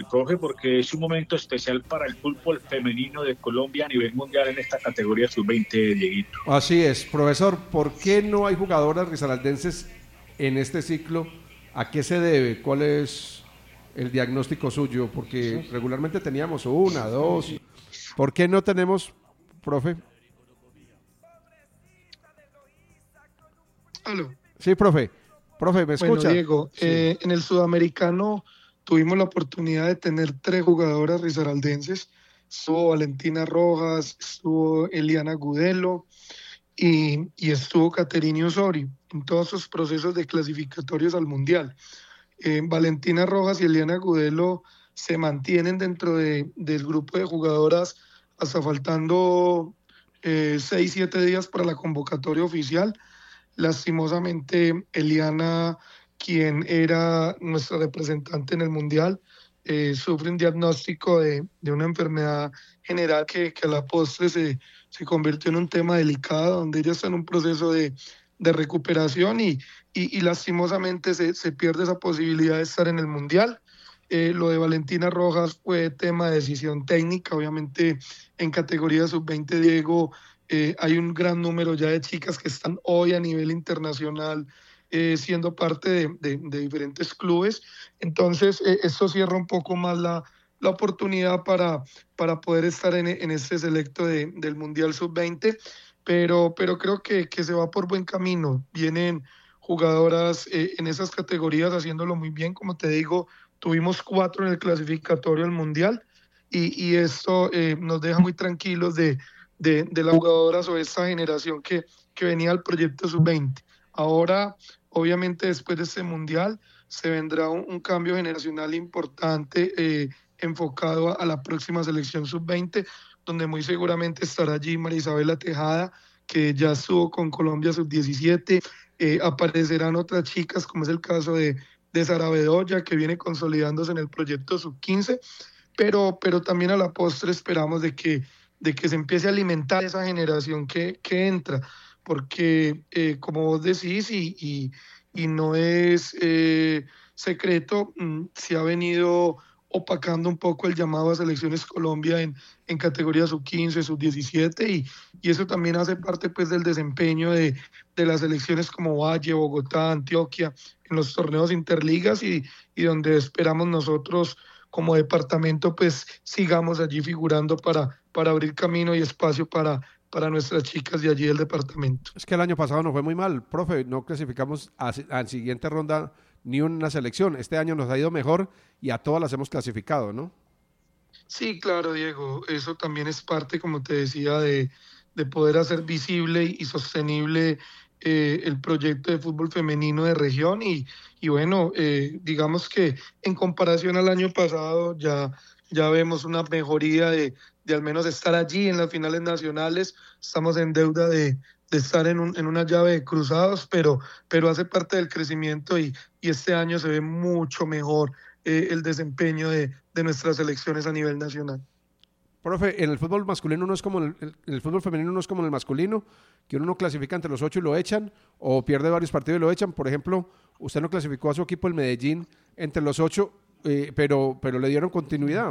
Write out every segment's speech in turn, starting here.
profe, porque es un momento especial para el fútbol femenino de Colombia a nivel mundial en esta categoría sub-20, Dieguito. Así es, profesor, ¿por qué no hay jugadoras risaraldenses en este ciclo? ¿A qué se debe? ¿Cuál es el diagnóstico suyo? Porque regularmente teníamos una, dos. ¿Por qué no tenemos, profe? Aló. Sí, profe. Profe, ¿me Bueno, escucha? Diego, Sí. en el sudamericano tuvimos la oportunidad de tener tres jugadoras risaraldenses. Estuvo Valentina Rojas, estuvo Eliana Gudelo y estuvo Caterine Osorio en todos sus procesos de clasificatorios al Mundial. Valentina Rojas y Eliana Gudelo se mantienen dentro del grupo de jugadoras hasta faltando 6, 7 días para la convocatoria oficial. Lastimosamente, Eliana, quien era nuestra representante en el Mundial, sufre un diagnóstico de una enfermedad general que a la postre se convirtió en un tema delicado, donde ella está en un proceso de recuperación y lastimosamente se pierde esa posibilidad de estar en el Mundial. Lo de Valentina Rojas fue tema de decisión técnica, obviamente en categoría sub-20, Diego, hay un gran número ya de chicas que están hoy a nivel internacional siendo parte de diferentes clubes. Entonces, esto cierra un poco más la oportunidad para poder estar en este selecto del Mundial Sub-20, pero creo que se va por buen camino. Vienen jugadoras en esas categorías haciéndolo muy bien. Como te digo, tuvimos 4 en el clasificatorio al Mundial y esto nos deja muy tranquilos de las jugadoras o de esta generación que venía al proyecto sub-20. Ahora, obviamente, después de este mundial, se vendrá un cambio generacional importante enfocado a la próxima selección sub-20, donde muy seguramente estará allí María Isabela Tejada, que ya estuvo con Colombia sub-17. Aparecerán otras chicas, como es el caso de Sara Bedoya, que viene consolidándose en el proyecto sub-15, pero también a la postre esperamos de que se empiece a alimentar esa generación que entra, porque como vos decís, y no es secreto, se ha venido opacando un poco el llamado a Selecciones Colombia en categoría sub-15, sub-17, y eso también hace parte pues del desempeño de las selecciones como Valle, Bogotá, Antioquia, en los torneos interligas y donde esperamos nosotros como departamento pues sigamos allí figurando para abrir camino y espacio para nuestras chicas de allí del departamento. Es que el año pasado nos fue muy mal, profe, no clasificamos a la siguiente ronda ni una selección. Este año nos ha ido mejor y a todas las hemos clasificado, ¿no? Sí, claro, Diego, eso también es parte, como te decía, de poder hacer visible y sostenible el proyecto de fútbol femenino de región y bueno, digamos que en comparación al año pasado ya vemos una mejoría de al menos estar allí en las finales nacionales. Estamos en deuda de estar en una llave de cruzados, pero hace parte del crecimiento y este año se ve mucho mejor el desempeño de nuestras selecciones a nivel nacional. Profe, en el fútbol masculino no es como el fútbol femenino no es como en el masculino, que uno no clasifica entre los 8 y lo echan, o pierde varios partidos y lo echan. Por ejemplo, usted no clasificó a su equipo el Medellín entre los 8, pero le dieron continuidad.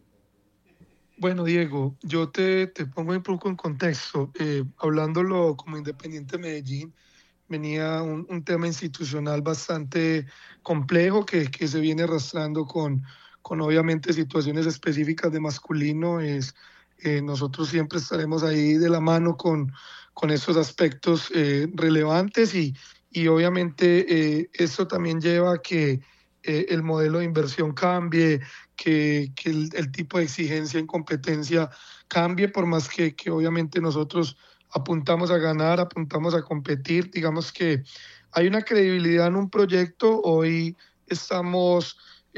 Bueno, Diego, yo te pongo un poco en contexto. Hablándolo como Independiente Medellín, venía un tema institucional bastante complejo que se viene arrastrando con obviamente situaciones específicas de masculino. Nosotros siempre estaremos ahí de la mano con esos aspectos relevantes y obviamente eso también lleva a que el modelo de inversión cambie, que el tipo de exigencia en competencia cambie, por más que obviamente nosotros apuntamos a ganar, apuntamos a competir. Digamos que hay una credibilidad en un proyecto. Hoy estamos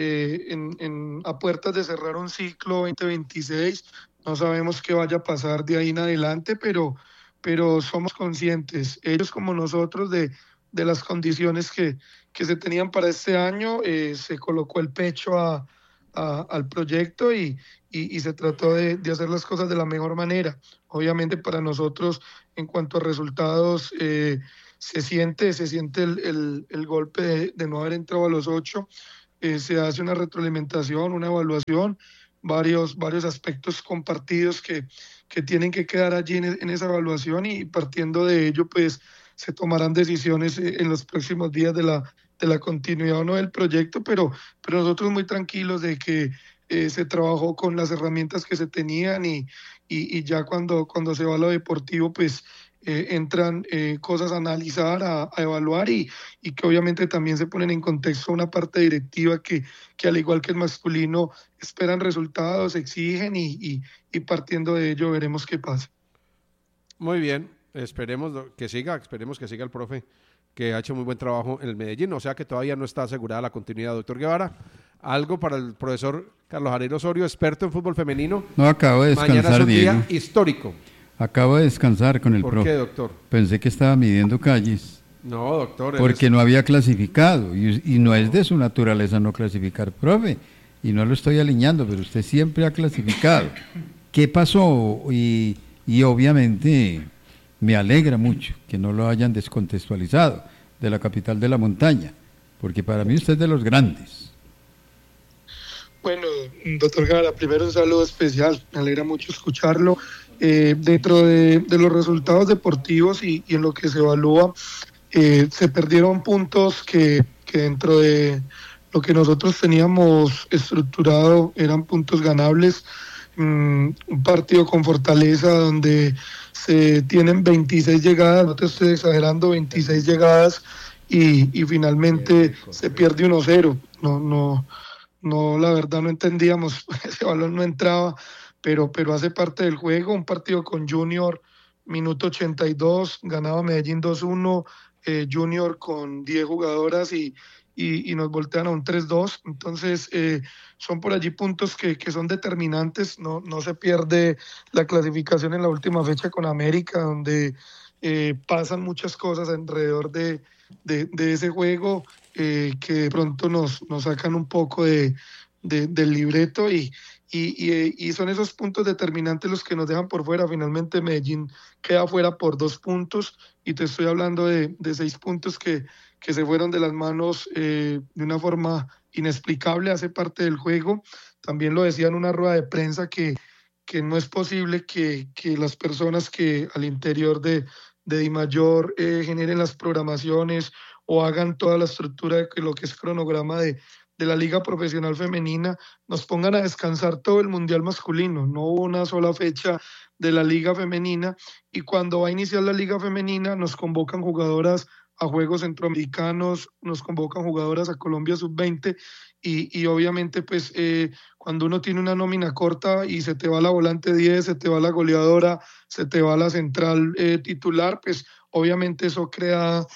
a puertas de cerrar un ciclo 2026. No sabemos qué vaya a pasar de ahí en adelante, pero somos conscientes, ellos como nosotros, de las condiciones que se tenían para este año. Se colocó el pecho al proyecto y se trató de hacer las cosas de la mejor manera. Obviamente para nosotros, en cuanto a resultados, se siente el golpe de no haber entrado a los 8. se hace una retroalimentación, una evaluación, varios aspectos compartidos que tienen que quedar allí en esa evaluación, y partiendo de ello, pues se tomarán decisiones en los próximos días de la continuidad o no del proyecto, pero nosotros muy tranquilos de que se trabajó con las herramientas que se tenían, y ya cuando se va a lo deportivo, pues entran cosas a analizar, a evaluar, y que obviamente también se ponen en contexto una parte directiva que al igual que el masculino esperan resultados, exigen, y partiendo de ello veremos qué pasa. Muy bien, esperemos que siga el profe, que ha hecho muy buen trabajo en el Medellín, o sea que todavía no está asegurada la continuidad. Doctor Guevara, algo para el profesor Carlos Jairo Osorio, experto en fútbol femenino. No, acabo de descansar, mañana es un Diego. día histórico. Acabo de descansar con el profe. ¿Por qué, doctor? Pensé que estaba midiendo calles. No, doctor. Porque no había clasificado, y no es de su naturaleza no clasificar, profe, y no lo estoy alineando, pero usted siempre ha clasificado. ¿Qué pasó? Y obviamente me alegra mucho que no lo hayan descontextualizado de la capital de la montaña, porque para mí usted es de los grandes. Bueno, doctor Gara, primero un saludo especial, me alegra mucho escucharlo. Dentro de los resultados deportivos y en lo que se evalúa, se perdieron puntos que dentro de lo que nosotros teníamos estructurado eran puntos ganables. Un partido con Fortaleza donde se tienen 26 llegadas, no te estoy exagerando, 26 llegadas, y finalmente se pierde 1-0. No, la verdad no entendíamos, ese balón no entraba, pero hace parte del juego. Un partido con Junior, minuto 82, ganaba Medellín 2-1, Junior con 10 jugadoras y nos voltean a un 3-2. Entonces son por allí puntos que son determinantes. No se pierde la clasificación en la última fecha con América, donde pasan muchas cosas alrededor de ese juego, que de pronto nos sacan un poco del libreto, y son esos puntos determinantes los que nos dejan por fuera. Finalmente Medellín queda fuera por 2 puntos, y te estoy hablando de 6 puntos que se fueron de las manos de una forma inexplicable. Hace parte del juego. También lo decía en una rueda de prensa que no es posible que las personas que al interior de Dimayor generen las programaciones o hagan toda la estructura de lo que es cronograma de la Liga Profesional Femenina, nos pongan a descansar todo el Mundial Masculino. No hubo una sola fecha de la Liga Femenina, y cuando va a iniciar la Liga Femenina nos convocan jugadoras a Juegos Centroamericanos, nos convocan jugadoras a Colombia Sub-20, y obviamente pues cuando uno tiene una nómina corta y se te va la volante 10, se te va la goleadora, se te va la central titular, pues obviamente eso crea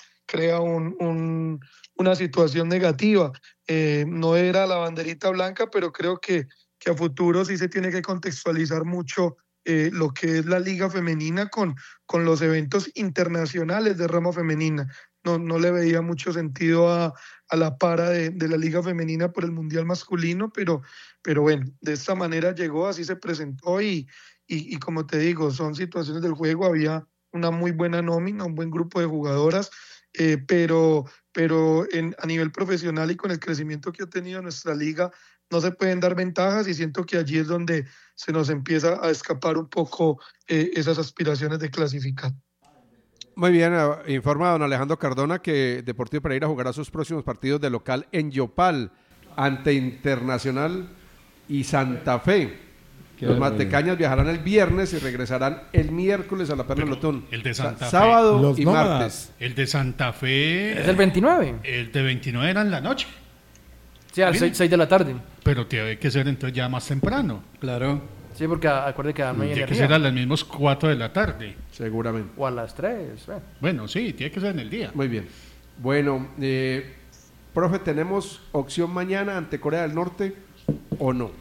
una situación negativa. No era la banderita blanca, pero creo que a futuro sí se tiene que contextualizar mucho lo que es la Liga Femenina con los eventos internacionales de rama femenina. No le veía mucho sentido a la para de la Liga Femenina por el Mundial Masculino, pero bueno, de esta manera llegó, así se presentó, y como te digo, son situaciones del juego. Había una muy buena nómina, un buen grupo de jugadoras, pero a nivel profesional y con el crecimiento que ha tenido nuestra liga, no se pueden dar ventajas, y siento que allí es donde se nos empieza a escapar un poco esas aspiraciones de clasificar. Muy bien, informa don Alejandro Cardona que Deportivo Pereira jugará sus próximos partidos de local en Yopal ante Internacional y Santa Fe. Los matecañas viajarán el viernes y regresarán el miércoles a la Perla Lotún. El de Santa Fe. Sábado y martes. El de Santa Fe. ¿Es el 29? El de 29 era en la noche. Sí, a las 6 de la tarde. Pero tiene que ser entonces ya más temprano. Claro. Sí, porque acuerde que no hay tiene energía. que ser a las mismas 4 de la tarde. Seguramente. O a las 3. Bueno, sí, tiene que ser en el día. Muy bien. Bueno, profe, ¿tenemos opción mañana ante Corea del Norte o no?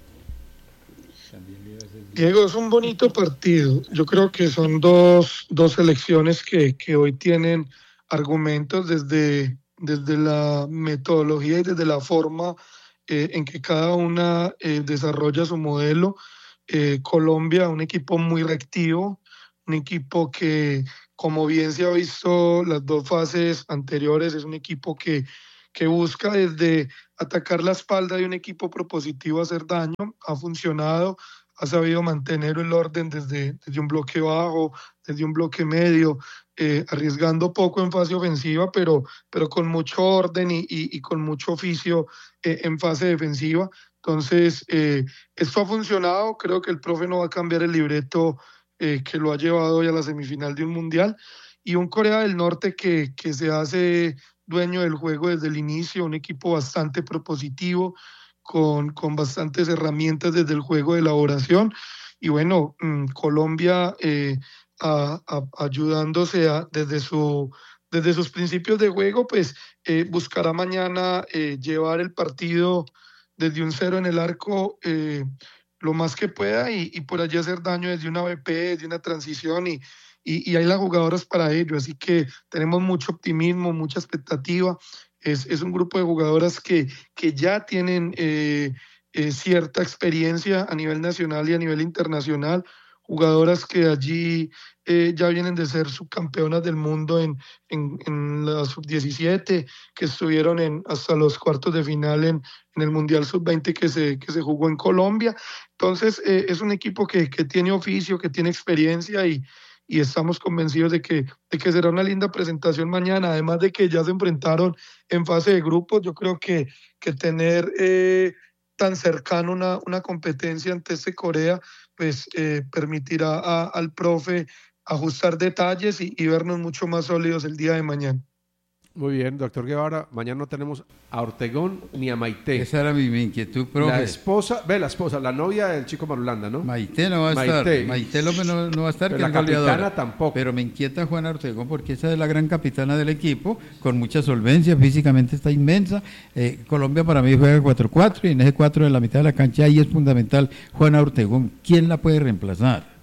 Diego, es un bonito partido. Yo creo que son dos selecciones que hoy tienen argumentos desde la metodología y desde la forma en que cada una desarrolla su modelo. Colombia, un equipo muy reactivo, un equipo que, como bien se ha visto las 2 fases anteriores, es un equipo que que busca desde atacar la espalda de un equipo propositivo hacer daño. Ha funcionado, ha sabido mantener el orden desde un bloque bajo, desde un bloque medio, arriesgando poco en fase ofensiva, pero con mucho orden y con mucho oficio en fase defensiva. Entonces, esto ha funcionado. Creo que el profe no va a cambiar el libreto que lo ha llevado hoy a la semifinal de un mundial. Y un Corea del Norte que se hace dueño del juego desde el inicio, un equipo bastante propositivo, con bastantes herramientas desde el juego de elaboración. Y bueno, Colombia ayudándose desde sus principios de juego, pues buscará mañana llevar el partido desde un 0 en el arco lo más que pueda y por allí hacer daño desde una BP, desde una transición y hay las jugadoras para ello, así que tenemos mucho optimismo, mucha expectativa. Es un grupo de jugadoras que ya tienen cierta experiencia a nivel nacional y a nivel internacional, jugadoras que allí ya vienen de ser subcampeonas del mundo en la sub-17, que estuvieron hasta los cuartos de final en el Mundial sub-20 que se jugó en Colombia. Entonces es un equipo que tiene oficio, que tiene experiencia y estamos convencidos de que será una linda presentación mañana, además de que ya se enfrentaron en fase de grupos. Yo creo que tener tan cercano una competencia ante Corea, pues permitirá al profe ajustar detalles y vernos mucho más sólidos el día de mañana. Muy bien, doctor Guevara, mañana no tenemos a Ortegón ni a Maite. Esa era mi inquietud, profe. La esposa, la novia del chico Marulanda, ¿no? Maite no va a estar. Maite López no va a estar, pero que la es goleadora. capitana tampoco. Pero me inquieta Juana Ortegón porque esa es la gran capitana del equipo, con mucha solvencia, físicamente está inmensa. Colombia para mí juega 4-4 y en ese 4 de la mitad de la cancha ahí es fundamental Juana Ortegón. ¿Quién la puede reemplazar?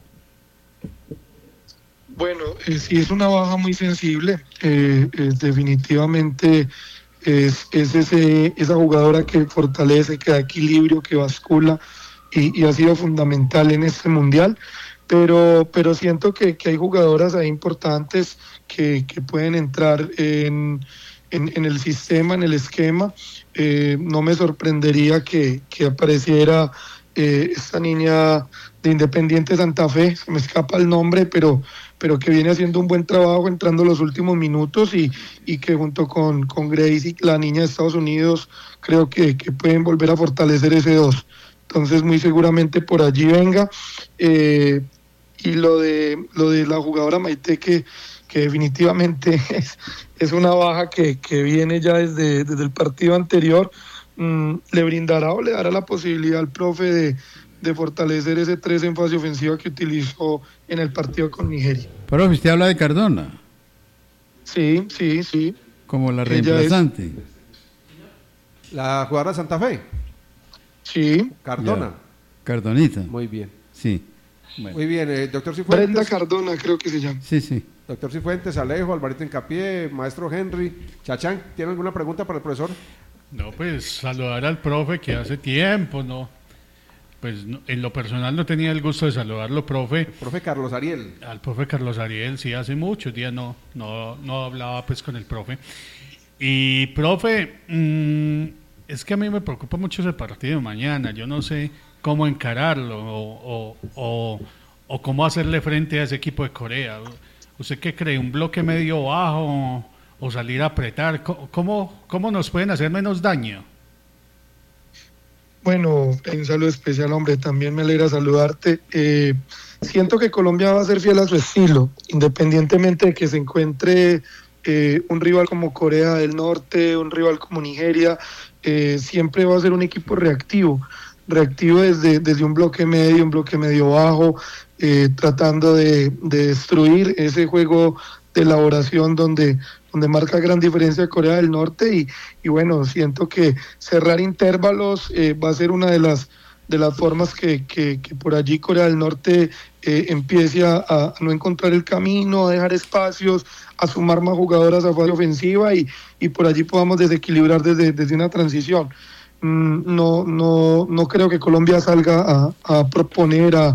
Bueno, sí es una baja muy sensible, definitivamente es esa jugadora que fortalece, que da equilibrio, que bascula y ha sido fundamental en este mundial, pero siento que hay jugadoras ahí importantes que pueden entrar en el sistema, en el esquema. No me sorprendería que apareciera esta niña de Independiente Santa Fe, se me escapa el nombre, pero que viene haciendo un buen trabajo entrando los últimos minutos y que junto con Gracie, la niña de Estados Unidos, creo que pueden volver a fortalecer ese 2. Entonces muy seguramente por allí venga. Y lo de la jugadora Maite, que definitivamente es una baja que viene ya desde el partido anterior, le brindará o le dará la posibilidad al profe de fortalecer ese 3 en fase ofensiva que utilizó en el partido con Nigeria. Pero usted habla de Cardona. Sí. Como la reemplazante. La jugadora de Santa Fe. Sí. Cardona. Ya. Cardonita. Muy bien. Sí. Bueno. Muy bien, doctor Cifuentes. Brenda Cardona creo que se llama. Sí. Doctor Cifuentes, Alejo, Alvarito Hincapié, maestro Henry, Chachán, ¿tiene alguna pregunta para el profesor? No, pues saludar al profe que hace tiempo, pues en lo personal no tenía el gusto de saludarlo, profe. El profe Carlos Ariel. Al profe Carlos Ariel, sí, hace muchos días no hablaba pues con el profe. Y profe, es que a mí me preocupa mucho ese partido de mañana. Yo no sé cómo encararlo o cómo hacerle frente a ese equipo de Corea. ¿Usted qué cree? ¿Un bloque medio bajo o salir a apretar? ¿Cómo nos pueden hacer menos daño? Bueno, un saludo especial, hombre, también me alegra saludarte. Siento que Colombia va a ser fiel a su estilo, independientemente de que se encuentre un rival como Corea del Norte, un rival como Nigeria, siempre va a ser un equipo reactivo desde un bloque medio bajo, tratando de destruir ese juego de elaboración donde marca gran diferencia Corea del Norte y bueno, siento que cerrar intervalos va a ser una de las formas que por allí Corea del Norte empiece a no encontrar el camino, a dejar espacios, a sumar más jugadoras a fase ofensiva y por allí podamos desequilibrar desde una transición. No creo que Colombia salga a proponer, a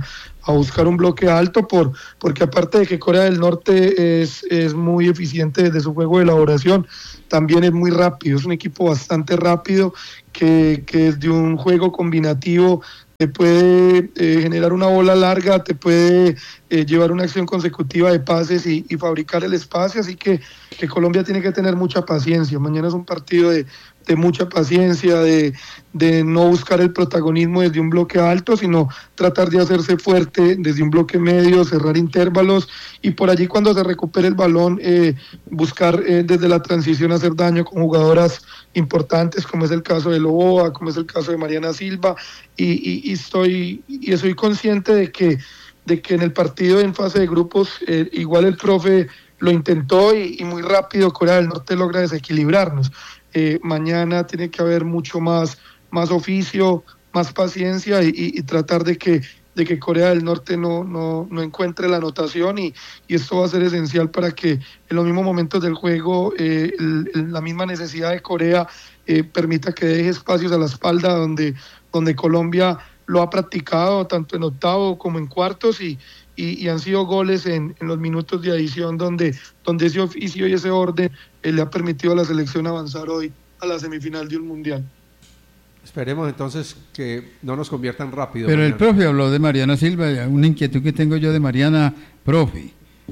a buscar un bloque alto, porque aparte de que Corea del Norte es muy eficiente desde su juego de elaboración, también es muy rápido, es un equipo bastante rápido que desde un juego combinativo te puede generar una bola larga, te puede llevar una acción consecutiva de pases y fabricar el espacio, así que Colombia tiene que tener mucha paciencia. Mañana es un partido de mucha paciencia, de no buscar el protagonismo desde un bloque alto, sino tratar de hacerse fuerte desde un bloque medio, cerrar intervalos y por allí cuando se recupere el balón buscar desde la transición hacer daño con jugadoras importantes como es el caso de Loboa, como es el caso de Mariana Silva y soy consciente de que en el partido en fase de grupos igual el profe lo intentó y muy rápido Corea del Norte logra desequilibrarnos. Mañana tiene que haber mucho más oficio, más paciencia y tratar de que Corea del Norte no encuentre la anotación y esto va a ser esencial para que en los mismos momentos del juego la misma necesidad de Corea permita que deje espacios a la espalda donde Colombia lo ha practicado tanto en octavo como en cuartos y han sido goles en los minutos de adición donde ese oficio y ese orden le ha permitido a la selección avanzar hoy a la semifinal de un mundial. Esperemos entonces que no nos conviertan rápido. Pero mañana. el profe habló de Mariana Silva, una inquietud que tengo yo de Mariana, profe.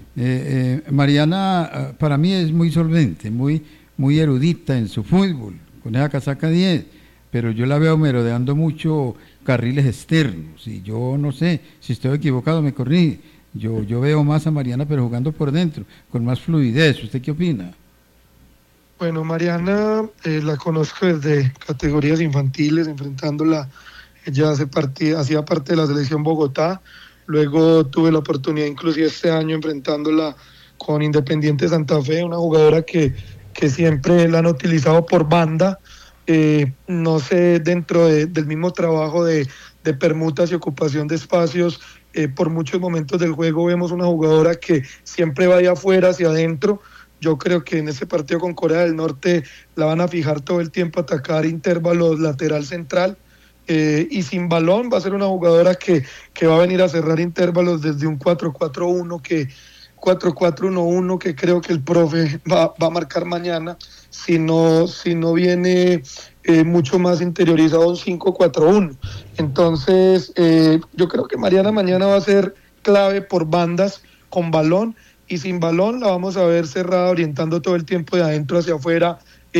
Mariana para mí es muy solvente, muy erudita en su fútbol, con esa casaca 10, pero yo la veo merodeando mucho carriles externos y yo no sé, si estoy equivocado me corrige. Yo veo más a Mariana pero jugando por dentro, con más fluidez. ¿Usted qué opina? Bueno, Mariana la conozco desde categorías infantiles, enfrentándola, ella hacía parte de la selección Bogotá, luego tuve la oportunidad inclusive este año enfrentándola con Independiente Santa Fe, una jugadora que siempre la han utilizado por banda, no sé, dentro del mismo trabajo de permutas y ocupación de espacios, por muchos momentos del juego vemos una jugadora que siempre va de afuera hacia adentro. Yo creo que en ese partido con Corea del Norte la van a fijar todo el tiempo a atacar intervalos lateral central y sin balón va a ser una jugadora que va a venir a cerrar intervalos desde un 4-4-1 4-4-1-1 que creo que el profe va a marcar mañana si no viene mucho más interiorizado un 5-4-1. Entonces yo creo que Mariana mañana va a ser clave por bandas con balón y sin balón la vamos a ver cerrada orientando todo el tiempo de adentro hacia afuera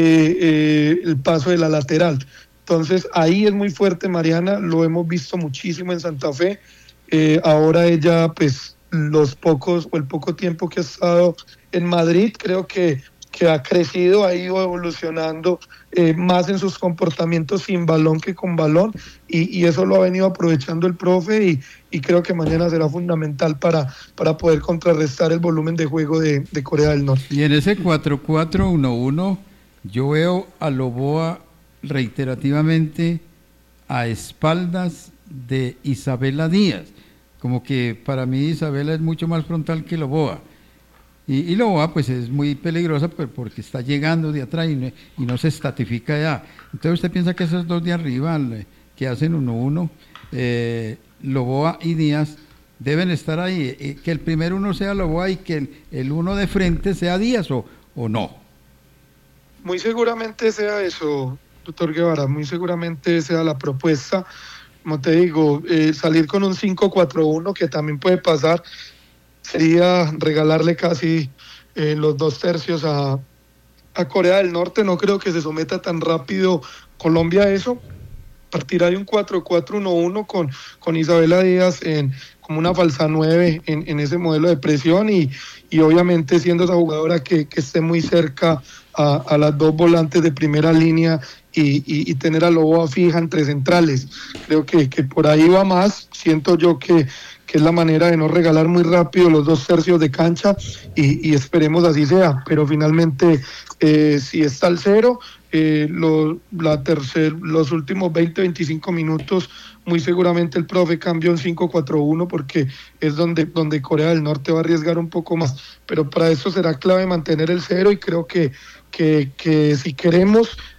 el paso de la lateral. Entonces ahí es muy fuerte Mariana, lo hemos visto muchísimo en Santa Fe. Ahora ella pues el poco tiempo que ha estado en Madrid creo que ha crecido, ha ido evolucionando más en sus comportamientos sin balón que con balón y eso lo ha venido aprovechando el profe y creo que mañana será fundamental para poder contrarrestar el volumen de juego de Corea del Norte. Y en ese 4-4-1-1 yo veo a Loboa reiterativamente a espaldas de Isabela Díaz, como que para mí Isabela es mucho más frontal que Loboa. Y Loboa pues es muy peligrosa porque está llegando de atrás y no se estatifica ya. Entonces usted piensa que esos dos de arriba que hacen 1-1, Loboa y Díaz, deben estar ahí, que el primer uno sea Loboa y que el uno de frente sea Díaz o no. Muy seguramente sea eso, doctor Guevara, muy seguramente sea la propuesta. Como te digo, salir con un 5-4-1 que también puede pasar, sería regalarle casi los 2/3 a Corea del Norte. No creo que se someta tan rápido Colombia a eso. Partirá de un 4-4-1-1 con Isabela Díaz como una falsa 9 en ese modelo de presión y obviamente siendo esa jugadora que esté muy cerca a las dos volantes de primera línea y tener a Loboa fija entre centrales. Creo que por ahí va más. Siento yo que es la manera de no regalar muy rápido los 2/3 de cancha y esperemos así sea, pero finalmente si está al 0 los últimos 20-25 minutos muy seguramente el profe cambia un 5-4-1 porque es donde Corea del Norte va a arriesgar un poco más, pero para eso será clave mantener el 0 y creo que si queremos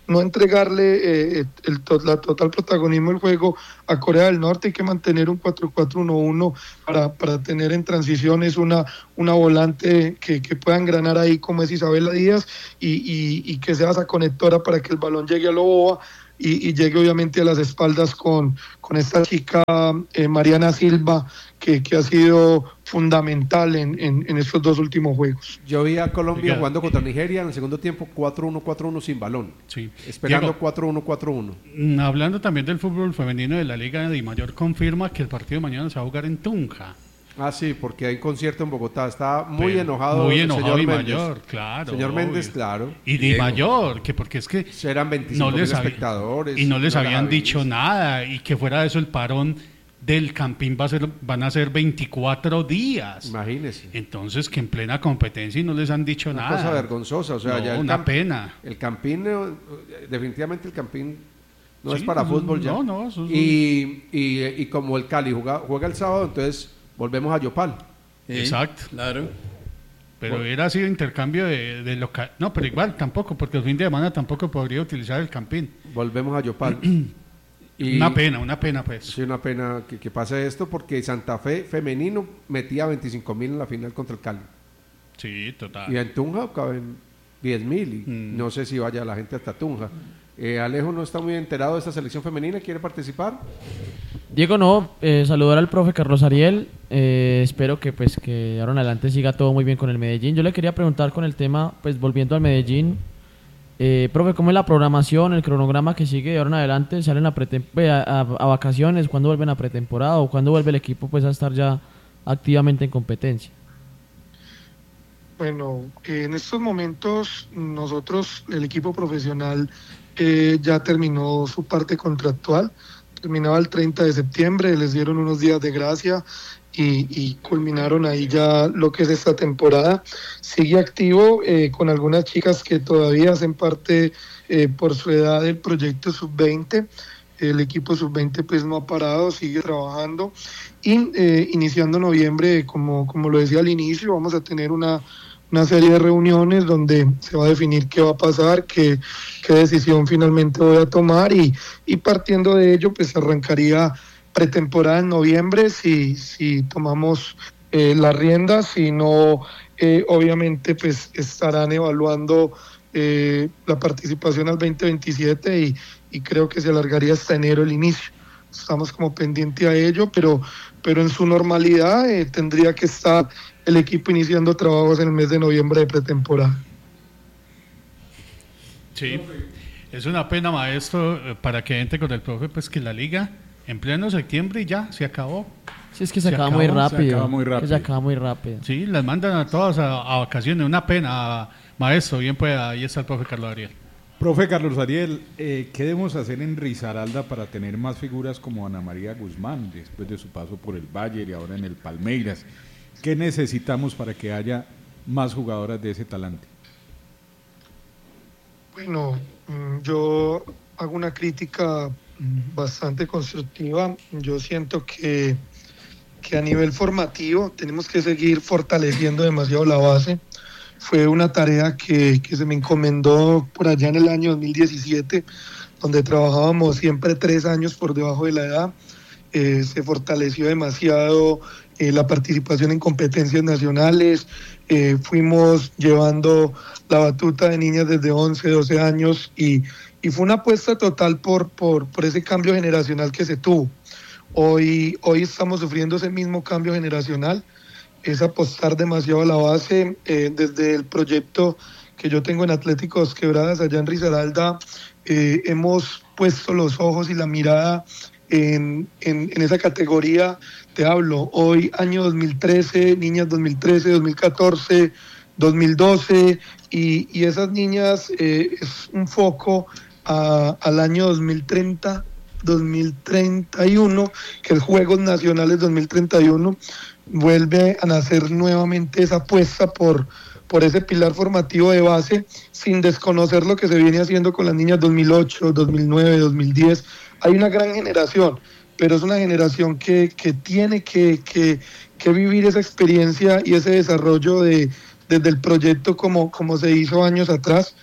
no entregarle la total protagonismo del juego a Corea del Norte. Hay que mantener un 4-4-1-1 para tener en transiciones una volante que pueda engranar ahí como es Isabela Díaz y que sea esa conectora para que el balón llegue a Loboa y llegue obviamente a las espaldas con esta chica Mariana Silva que ha sido fundamental en estos 2 últimos juegos. Yo vi a Colombia jugando contra Nigeria en el segundo tiempo 4-1-4-1 sin balón. Sí. Esperando Diego, 4-1-4-1. Hablando también del fútbol femenino de la Liga de Mayor, confirma que el partido de mañana se va a jugar en Tunja. Ah, sí, porque hay concierto en Bogotá. Está muy enojado el señor Di Méndez. Mayor, claro. Señor obvio. Méndez, claro. Y Di Mayor, que porque es que serán 25.000 espectadores. Y no les habían dicho nada. Y que fuera de eso el parón del Campín van a ser 24 días. Imagínese. Entonces, que en plena competencia y no les han dicho nada. Una cosa vergonzosa. O sea, no, ya una pena. El Campín, definitivamente el Campín no Sí, es para fútbol ya. No, eso es y como el Cali juega el sábado, entonces volvemos a Yopal. Exacto. Claro. Pero hubiera sido intercambio de local. No, pero igual tampoco, porque el fin de semana tampoco podría utilizar el Campín. Volvemos a Yopal. Una pena pues. Sí, una pena que pase esto porque Santa Fe femenino metía 25.000 en la final contra el Cali. Sí, total. Y en Tunja caben 10.000 y no sé si vaya la gente hasta Tunja. Alejo no está muy enterado de esta selección femenina, ¿quiere participar? Diego, no, saludar al profe Carlos Ariel, espero que pues que ahora en adelante siga todo muy bien con el Medellín. Yo le quería preguntar con el tema, pues volviendo al Medellín, profe, ¿cómo es la programación, el cronograma que sigue de ahora en adelante? ¿Salen a vacaciones? ¿Cuándo vuelven a pretemporada? ¿O cuándo vuelve el equipo pues a estar ya activamente en competencia? Bueno, en estos momentos nosotros, el equipo profesional, ya terminó su parte contractual, terminaba el 30 de septiembre, les dieron unos días de gracia y culminaron ahí ya lo que es esta temporada. Sigue activo con algunas chicas que todavía hacen parte por su edad del proyecto Sub-20. El equipo Sub-20 pues no ha parado, sigue trabajando y iniciando noviembre, como lo decía al inicio, vamos a tener una serie de reuniones donde se va a definir qué va a pasar, qué decisión finalmente voy a tomar y partiendo de ello pues arrancaría pretemporada en noviembre si tomamos las riendas, si no obviamente pues estarán evaluando la participación al 2027 y creo que se alargaría hasta enero el inicio. Estamos como pendiente a ello, pero en su normalidad tendría que estar el equipo iniciando trabajos en el mes de noviembre de pretemporada. Sí, es una pena, maestro, para que entre con el profe, pues que la liga en pleno septiembre ya se acabó. Sí, es que se acaba muy rápido. Se acaba muy rápido. Sí, las mandan a todas a vacaciones, una pena, maestro, bien pueda, ahí está el profe Carlos Ariel. Profe Carlos Ariel, ¿qué debemos hacer en Risaralda para tener más figuras como Ana María Guzmán, después de su paso por el Bayern y ahora en el Palmeiras? ¿Qué necesitamos para que haya más jugadoras de ese talante? Bueno, yo hago una crítica bastante constructiva. Yo siento que a nivel formativo tenemos que seguir fortaleciendo demasiado la base. Fue una tarea que se me encomendó por allá en el año 2017, donde trabajábamos siempre 3 años por debajo de la edad. Se fortaleció demasiado la participación en competencias nacionales, fuimos llevando la batuta de niñas desde 11, 12 años y fue una apuesta total por ese cambio generacional que se tuvo. Hoy estamos sufriendo ese mismo cambio generacional, es apostar demasiado a la base. Desde el proyecto que yo tengo en Atléticos Quebradas allá en Risaralda, hemos puesto los ojos y la mirada en esa categoría. Te hablo, hoy año 2013, niñas 2013, 2014, 2012, y esas niñas es un foco al año 2030, 2031, que es Juegos Nacionales 2031, vuelve a nacer nuevamente esa apuesta por ese pilar formativo de base, sin desconocer lo que se viene haciendo con las niñas 2008, 2009, 2010. Hay una gran generación, pero es una generación que tiene que vivir esa experiencia y ese desarrollo desde el proyecto como se hizo años atrás.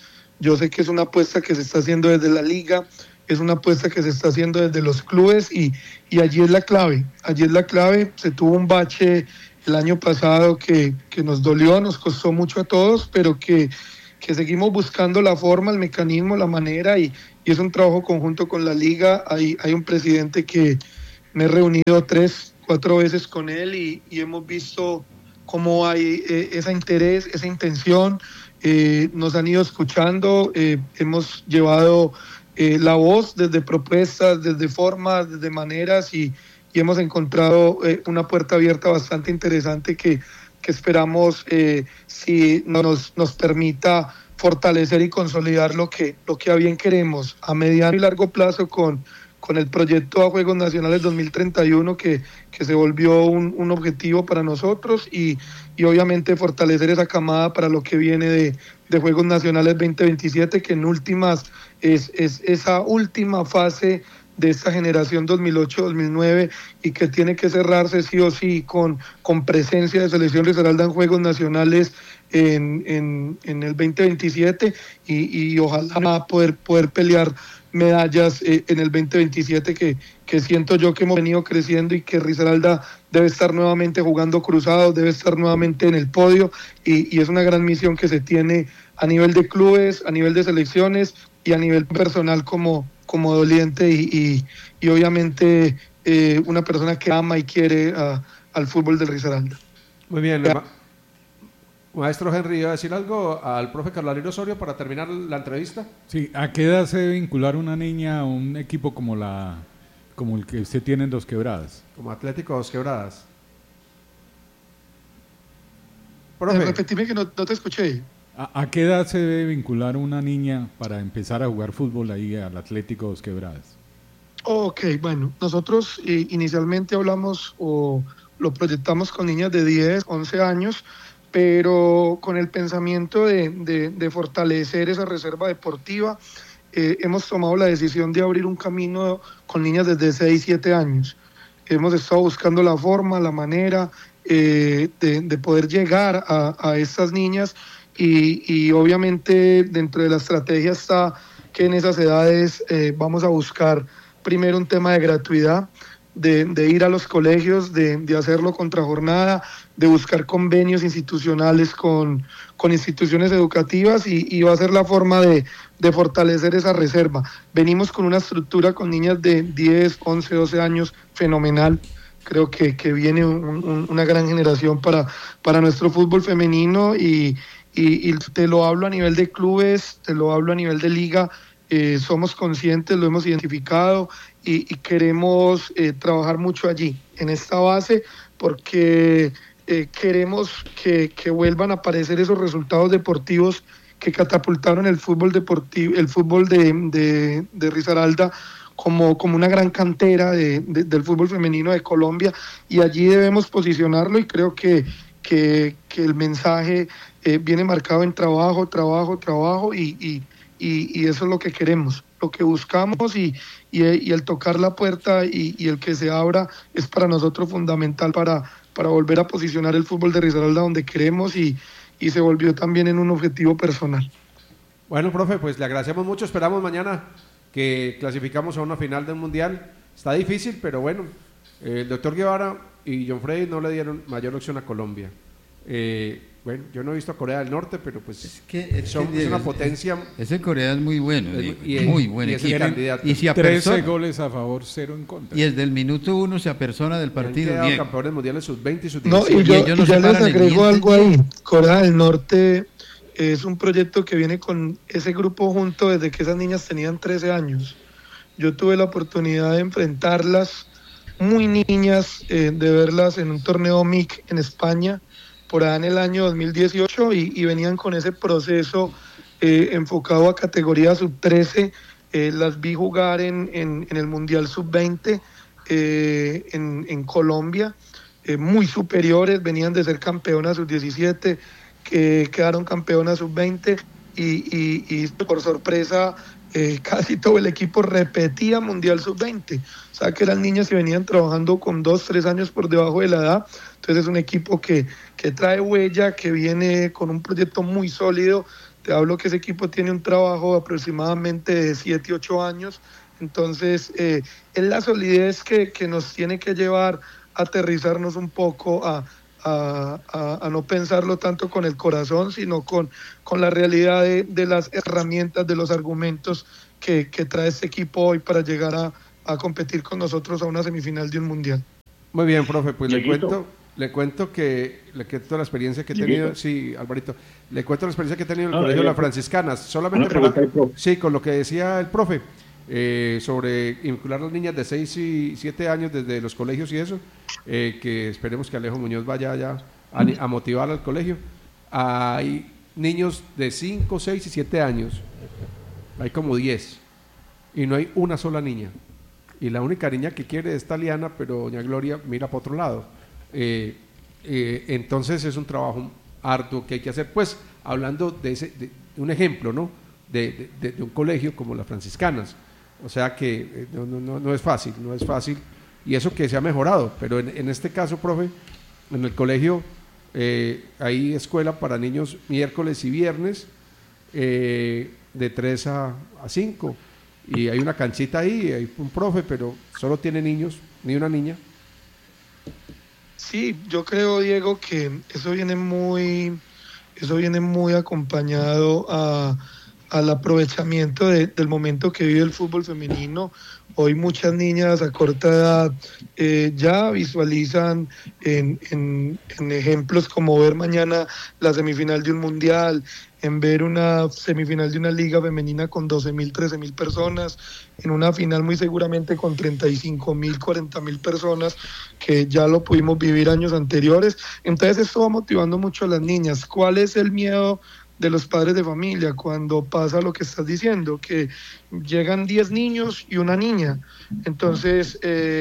Yo sé que es una apuesta que se está haciendo desde la liga, es una apuesta que se está haciendo desde los clubes y allí es la clave. Allí es la clave. Se tuvo un bache el año pasado que nos dolió, nos costó mucho a todos, pero que seguimos buscando la forma, el mecanismo, la manera y es un trabajo conjunto con la liga. Hay un presidente que me he reunido 3-4 veces con él y hemos visto cómo hay ese interés, esa intención. Nos han ido escuchando, hemos llevado la voz desde propuestas, desde formas, desde maneras y hemos encontrado una puerta abierta bastante interesante que esperamos si nos permita fortalecer y consolidar lo que a bien queremos a mediano y largo plazo con el proyecto a Juegos Nacionales 2031 que se volvió un objetivo para nosotros y obviamente fortalecer esa camada para lo que viene de Juegos Nacionales 2027, que en últimas es esa última fase de esta generación 2008-2009 y que tiene que cerrarse sí o sí con presencia de Selección Risaralda en Juegos Nacionales en el 2027 y ojalá poder pelear medallas en el 2027 que siento yo que hemos venido creciendo y que Risaralda debe estar nuevamente jugando cruzados, debe estar nuevamente en el podio y es una gran misión que se tiene a nivel de clubes, a nivel de selecciones y a nivel personal como doliente y obviamente una persona que ama y quiere al fútbol del Risaralda. Muy bien, maestro Henry, ¿iba a decir algo al profe Carlos Aliro Osorio para terminar la entrevista? Sí, ¿a qué edad se debe vincular una niña a un equipo como el que usted tiene en Dos Quebradas? Como Atlético Dos Quebradas. Profe. Repetime que no te escuché. ¿A qué edad se debe vincular una niña para empezar a jugar fútbol ahí al Atlético Dos Quebradas? Ok, bueno, nosotros inicialmente hablamos o lo proyectamos con niñas de 10, 11 años, pero con el pensamiento de fortalecer esa reserva deportiva, hemos tomado la decisión de abrir un camino con niñas desde 6, 7 años. Hemos estado buscando la forma, la manera de poder llegar a estas niñas y obviamente dentro de la estrategia está que en esas edades vamos a buscar primero un tema de gratuidad, de ir a los colegios, de hacerlo contra jornada, de buscar convenios institucionales con instituciones educativas y va a ser la forma de fortalecer esa reserva. Venimos con una estructura con niñas de 10, 11, 12 años fenomenal. Creo que viene una gran generación para nuestro fútbol femenino y te lo hablo a nivel de clubes, te lo hablo a nivel de liga. Somos conscientes, lo hemos identificado y queremos trabajar mucho allí, en esta base, porque queremos que vuelvan a aparecer esos resultados deportivos que catapultaron el fútbol deportivo, el fútbol de Risaralda como una gran cantera del fútbol femenino de Colombia y allí debemos posicionarlo y creo que el mensaje viene marcado en trabajo y eso es lo que queremos, lo que buscamos y el tocar la puerta y el que se abra es para nosotros fundamental para volver a posicionar el fútbol de Risaralda donde queremos y se volvió también en un objetivo personal. Bueno, profe, pues le agradecemos mucho, esperamos mañana que clasificamos a una final del Mundial. Está difícil, pero bueno, el doctor Guevara y John Freddy no le dieron mayor opción a Colombia. Bueno, yo no he visto a Corea del Norte, pero pues es una potencia. Ese Corea es muy bueno, muy buen equipo. Y si 13 goles a favor, 0 en contra. Y desde el minuto 1 se apersona del partido. Han quedado campeones mundiales sub-20 y sub-17. No, y yo les agrego algo ahí. Corea del Norte es un proyecto que viene con ese grupo junto desde que esas niñas tenían 13 años. Yo tuve la oportunidad de enfrentarlas muy niñas, de verlas en un torneo MIC en España, por allá en el año 2018 y venían con ese proceso enfocado a categoría sub-13. Las vi jugar en el Mundial sub-20 en Colombia, muy superiores, venían de ser campeonas sub-17, que quedaron campeonas sub-20 y por sorpresa casi todo el equipo repetía Mundial sub-20, o sea que eran niñas que venían trabajando con 2, 3 años por debajo de la edad. Entonces es un equipo que trae huella, que viene con un proyecto muy sólido Te hablo que ese equipo tiene un trabajo aproximadamente de 7, 8 años. Entonces, es la solidez que nos tiene que llevar a aterrizarnos un poco, a no pensarlo tanto con el corazón, sino con la realidad de las herramientas, de los argumentos que trae este equipo hoy para llegar a competir con nosotros a una semifinal de un mundial. Muy bien, profe, pues Dieguito. le cuento la experiencia que he tenido, Dieguito. sí, Alvarito, le cuento la experiencia que he tenido en el Ah, colegio de las pues, Franciscanas, solamente una pregunta para, al profe. sí, con lo que decía el profe, sobre vincular a las niñas de 6 y 7 años desde los colegios y eso, que esperemos que Alejo Muñoz vaya allá a motivar al colegio. Hay niños de 5, 6 y 7 años, hay como 10, y no hay una sola niña. Y la única niña que quiere es Taliana, pero doña Gloria mira para otro lado. Entonces es un trabajo arduo que hay que hacer. Pues hablando de un ejemplo, ¿no? De un colegio como las Franciscanas. O sea que no es fácil, no es fácil. Y eso que se ha mejorado. Pero en este caso, profe, en el colegio hay escuela para niños miércoles y viernes de 3 a 5. Y hay una canchita ahí, hay un profe, pero solo tiene niños, ni una niña. Sí, yo creo, Diego, que eso viene muy acompañado al aprovechamiento del momento que vive el fútbol femenino. Hoy muchas niñas a corta edad ya visualizan en ejemplos como ver mañana la semifinal de un mundial, en ver una semifinal de una liga femenina con 12.000, 13.000 personas, en una final muy seguramente con 35.000, 40.000 personas, que ya lo pudimos vivir años anteriores. Entonces esto va motivando mucho a las niñas. ¿Cuál es el miedo de los padres de familia cuando pasa lo que estás diciendo, que llegan 10 niños y una niña? Entonces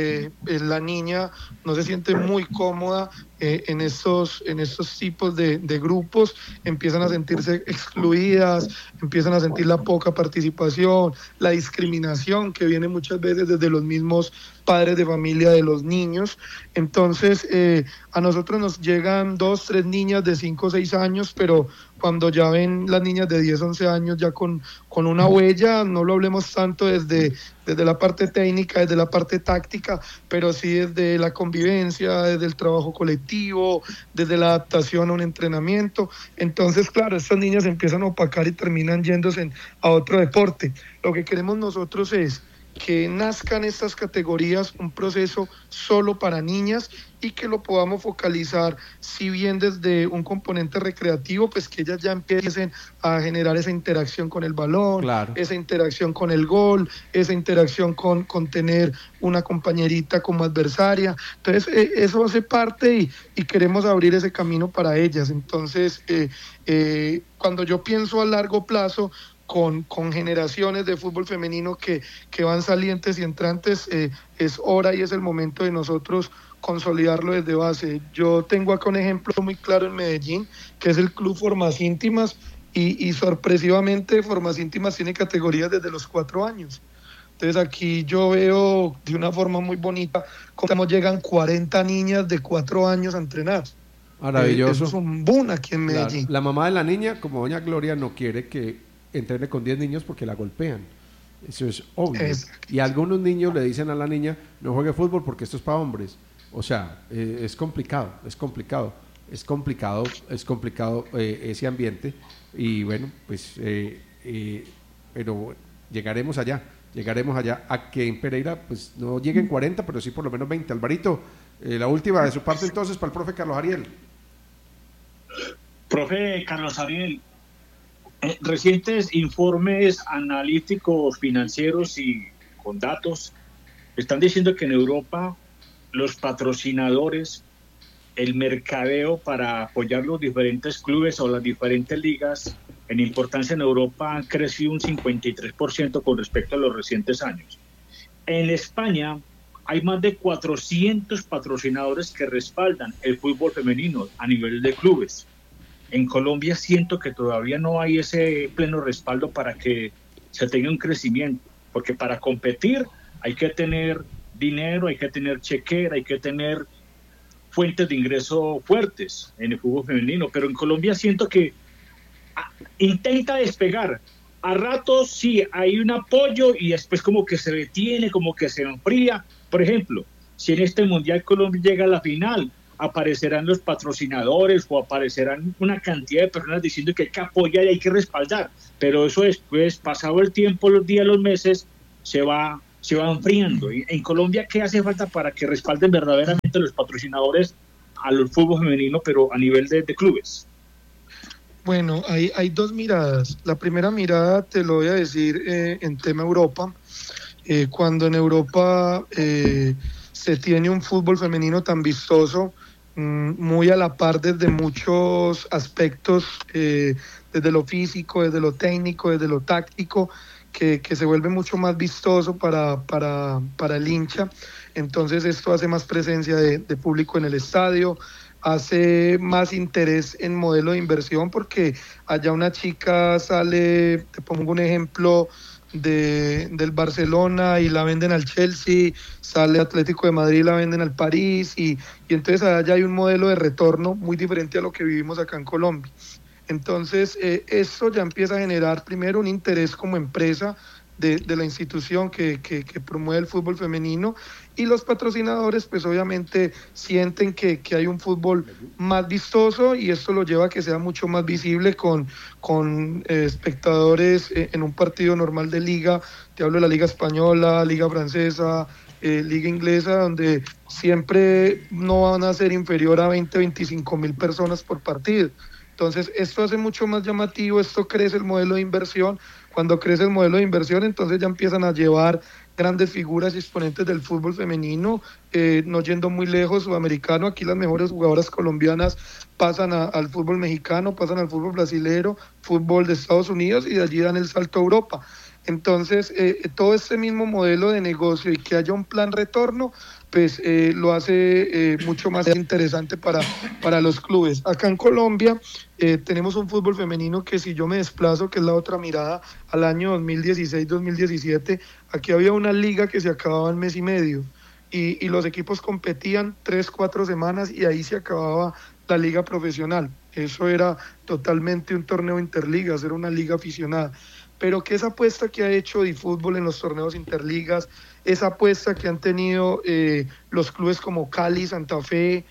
la niña no se siente muy cómoda en estos tipos de grupos, empiezan a sentirse excluidas, empiezan a sentir la poca participación, la discriminación que viene muchas veces desde los mismos padres de familia de los niños. Entonces a nosotros nos llegan 2, 3 niñas de 5 o 6 años, pero cuando ya ven las niñas de 10, 11 años ya con una huella, no lo hablemos tanto desde la parte técnica, desde la parte táctica, pero sí desde la convivencia, desde el trabajo colectivo, desde la adaptación a un entrenamiento. Entonces, claro, estas niñas empiezan a opacar y terminan yéndose a otro deporte. Lo que queremos nosotros es que nazcan estas categorías, un proceso solo para niñas, y que lo podamos focalizar, si bien desde un componente recreativo, pues que ellas ya empiecen a generar esa interacción con el balón, Claro. esa interacción con el gol, esa interacción con tener una compañerita como adversaria. Entonces eso hace parte y queremos abrir ese camino para ellas. Entonces cuando yo pienso a largo plazo, con generaciones de fútbol femenino que van salientes y entrantes, es hora y es el momento de nosotros consolidarlo desde base. Yo tengo acá un ejemplo muy claro en Medellín, que es el Club Formas Íntimas, y sorpresivamente Formas Íntimas tiene categorías desde los 4 años. Entonces aquí yo veo de una forma muy bonita cómo llegan 40 niñas de 4 años a entrenar. Maravilloso. Eso es un boom aquí en Claro. Medellín. La mamá de la niña, como doña Gloria, no quiere que entrene con 10 niños porque la golpean. Eso es obvio. Exacto. Y algunos niños le dicen a la niña, no juegue fútbol porque esto es para hombres. O sea, es complicado ese ambiente. Y bueno, pues, pero llegaremos allá a que en Pereira pues no lleguen 40, pero sí por lo menos 20. Alvarito, la última de su parte entonces para el profe Carlos Ariel. Profe Carlos Ariel, recientes informes analíticos financieros y con datos están diciendo que en Europa los patrocinadores, el mercadeo para apoyar los diferentes clubes o las diferentes ligas en importancia en Europa han crecido un 53% con respecto a los recientes años. En España hay más de 400 patrocinadores que respaldan el fútbol femenino a nivel de clubes. En Colombia siento que todavía no hay ese pleno respaldo para que se tenga un crecimiento, porque para competir hay que tener dinero, hay que tener chequera, hay que tener fuentes de ingreso fuertes en el fútbol femenino, pero en Colombia siento que intenta despegar. A ratos sí hay un apoyo y después como que se detiene, como que se enfría. Por ejemplo, si en este Mundial Colombia llega a la final, aparecerán los patrocinadores o aparecerán una cantidad de personas diciendo que hay que apoyar y hay que respaldar. Pero eso después, pasado el tiempo, los días, los meses, se va enfriando. Y en Colombia, ¿qué hace falta para que respalden verdaderamente los patrocinadores al fútbol femenino, pero a nivel de clubes? Bueno, hay dos miradas. La primera mirada te lo voy a decir en tema Europa. Cuando en Europa se tiene un fútbol femenino tan vistoso, muy a la par desde muchos aspectos, desde lo físico, desde lo técnico, desde lo táctico, que se vuelve mucho más vistoso para el hincha. Entonces esto hace más presencia de público en el estadio, hace más interés en modelo de inversión, porque allá una chica sale, te pongo un ejemplo, del Barcelona y la venden al Chelsea, sale Atlético de Madrid y la venden al París, y entonces allá hay un modelo de retorno muy diferente a lo que vivimos acá en Colombia. Entonces eso ya empieza a generar primero un interés como empresa de la institución que promueve el fútbol femenino, y los patrocinadores pues obviamente sienten que hay un fútbol más vistoso, y esto lo lleva a que sea mucho más visible con espectadores en un partido normal de liga. Te hablo de la liga española, liga francesa, liga inglesa, donde siempre no van a ser inferior a 20-25 mil personas por partido. Entonces esto hace mucho más llamativo, esto crece el modelo de inversión. Cuando crece el modelo de inversión, entonces ya empiezan a llevar grandes figuras y exponentes del fútbol femenino, no yendo muy lejos, sudamericano. Aquí las mejores jugadoras colombianas pasan al fútbol mexicano, pasan al fútbol brasilero, fútbol de Estados Unidos, y de allí dan el salto a Europa. Entonces, todo este mismo modelo de negocio y que haya un plan retorno, pues lo hace mucho más interesante para los clubes. Acá en Colombia tenemos un fútbol femenino que, si yo me desplazo, que es la otra mirada, al año 2016-2017, aquí había una liga que se acababa en mes y medio, y los equipos competían 3-4 semanas y ahí se acababa la liga profesional. Eso era totalmente un torneo interligas, era una liga aficionada. Pero que esa apuesta que ha hecho DiFútbol en los torneos interligas, esa apuesta que han tenido los clubes como Cali, Santa Fe,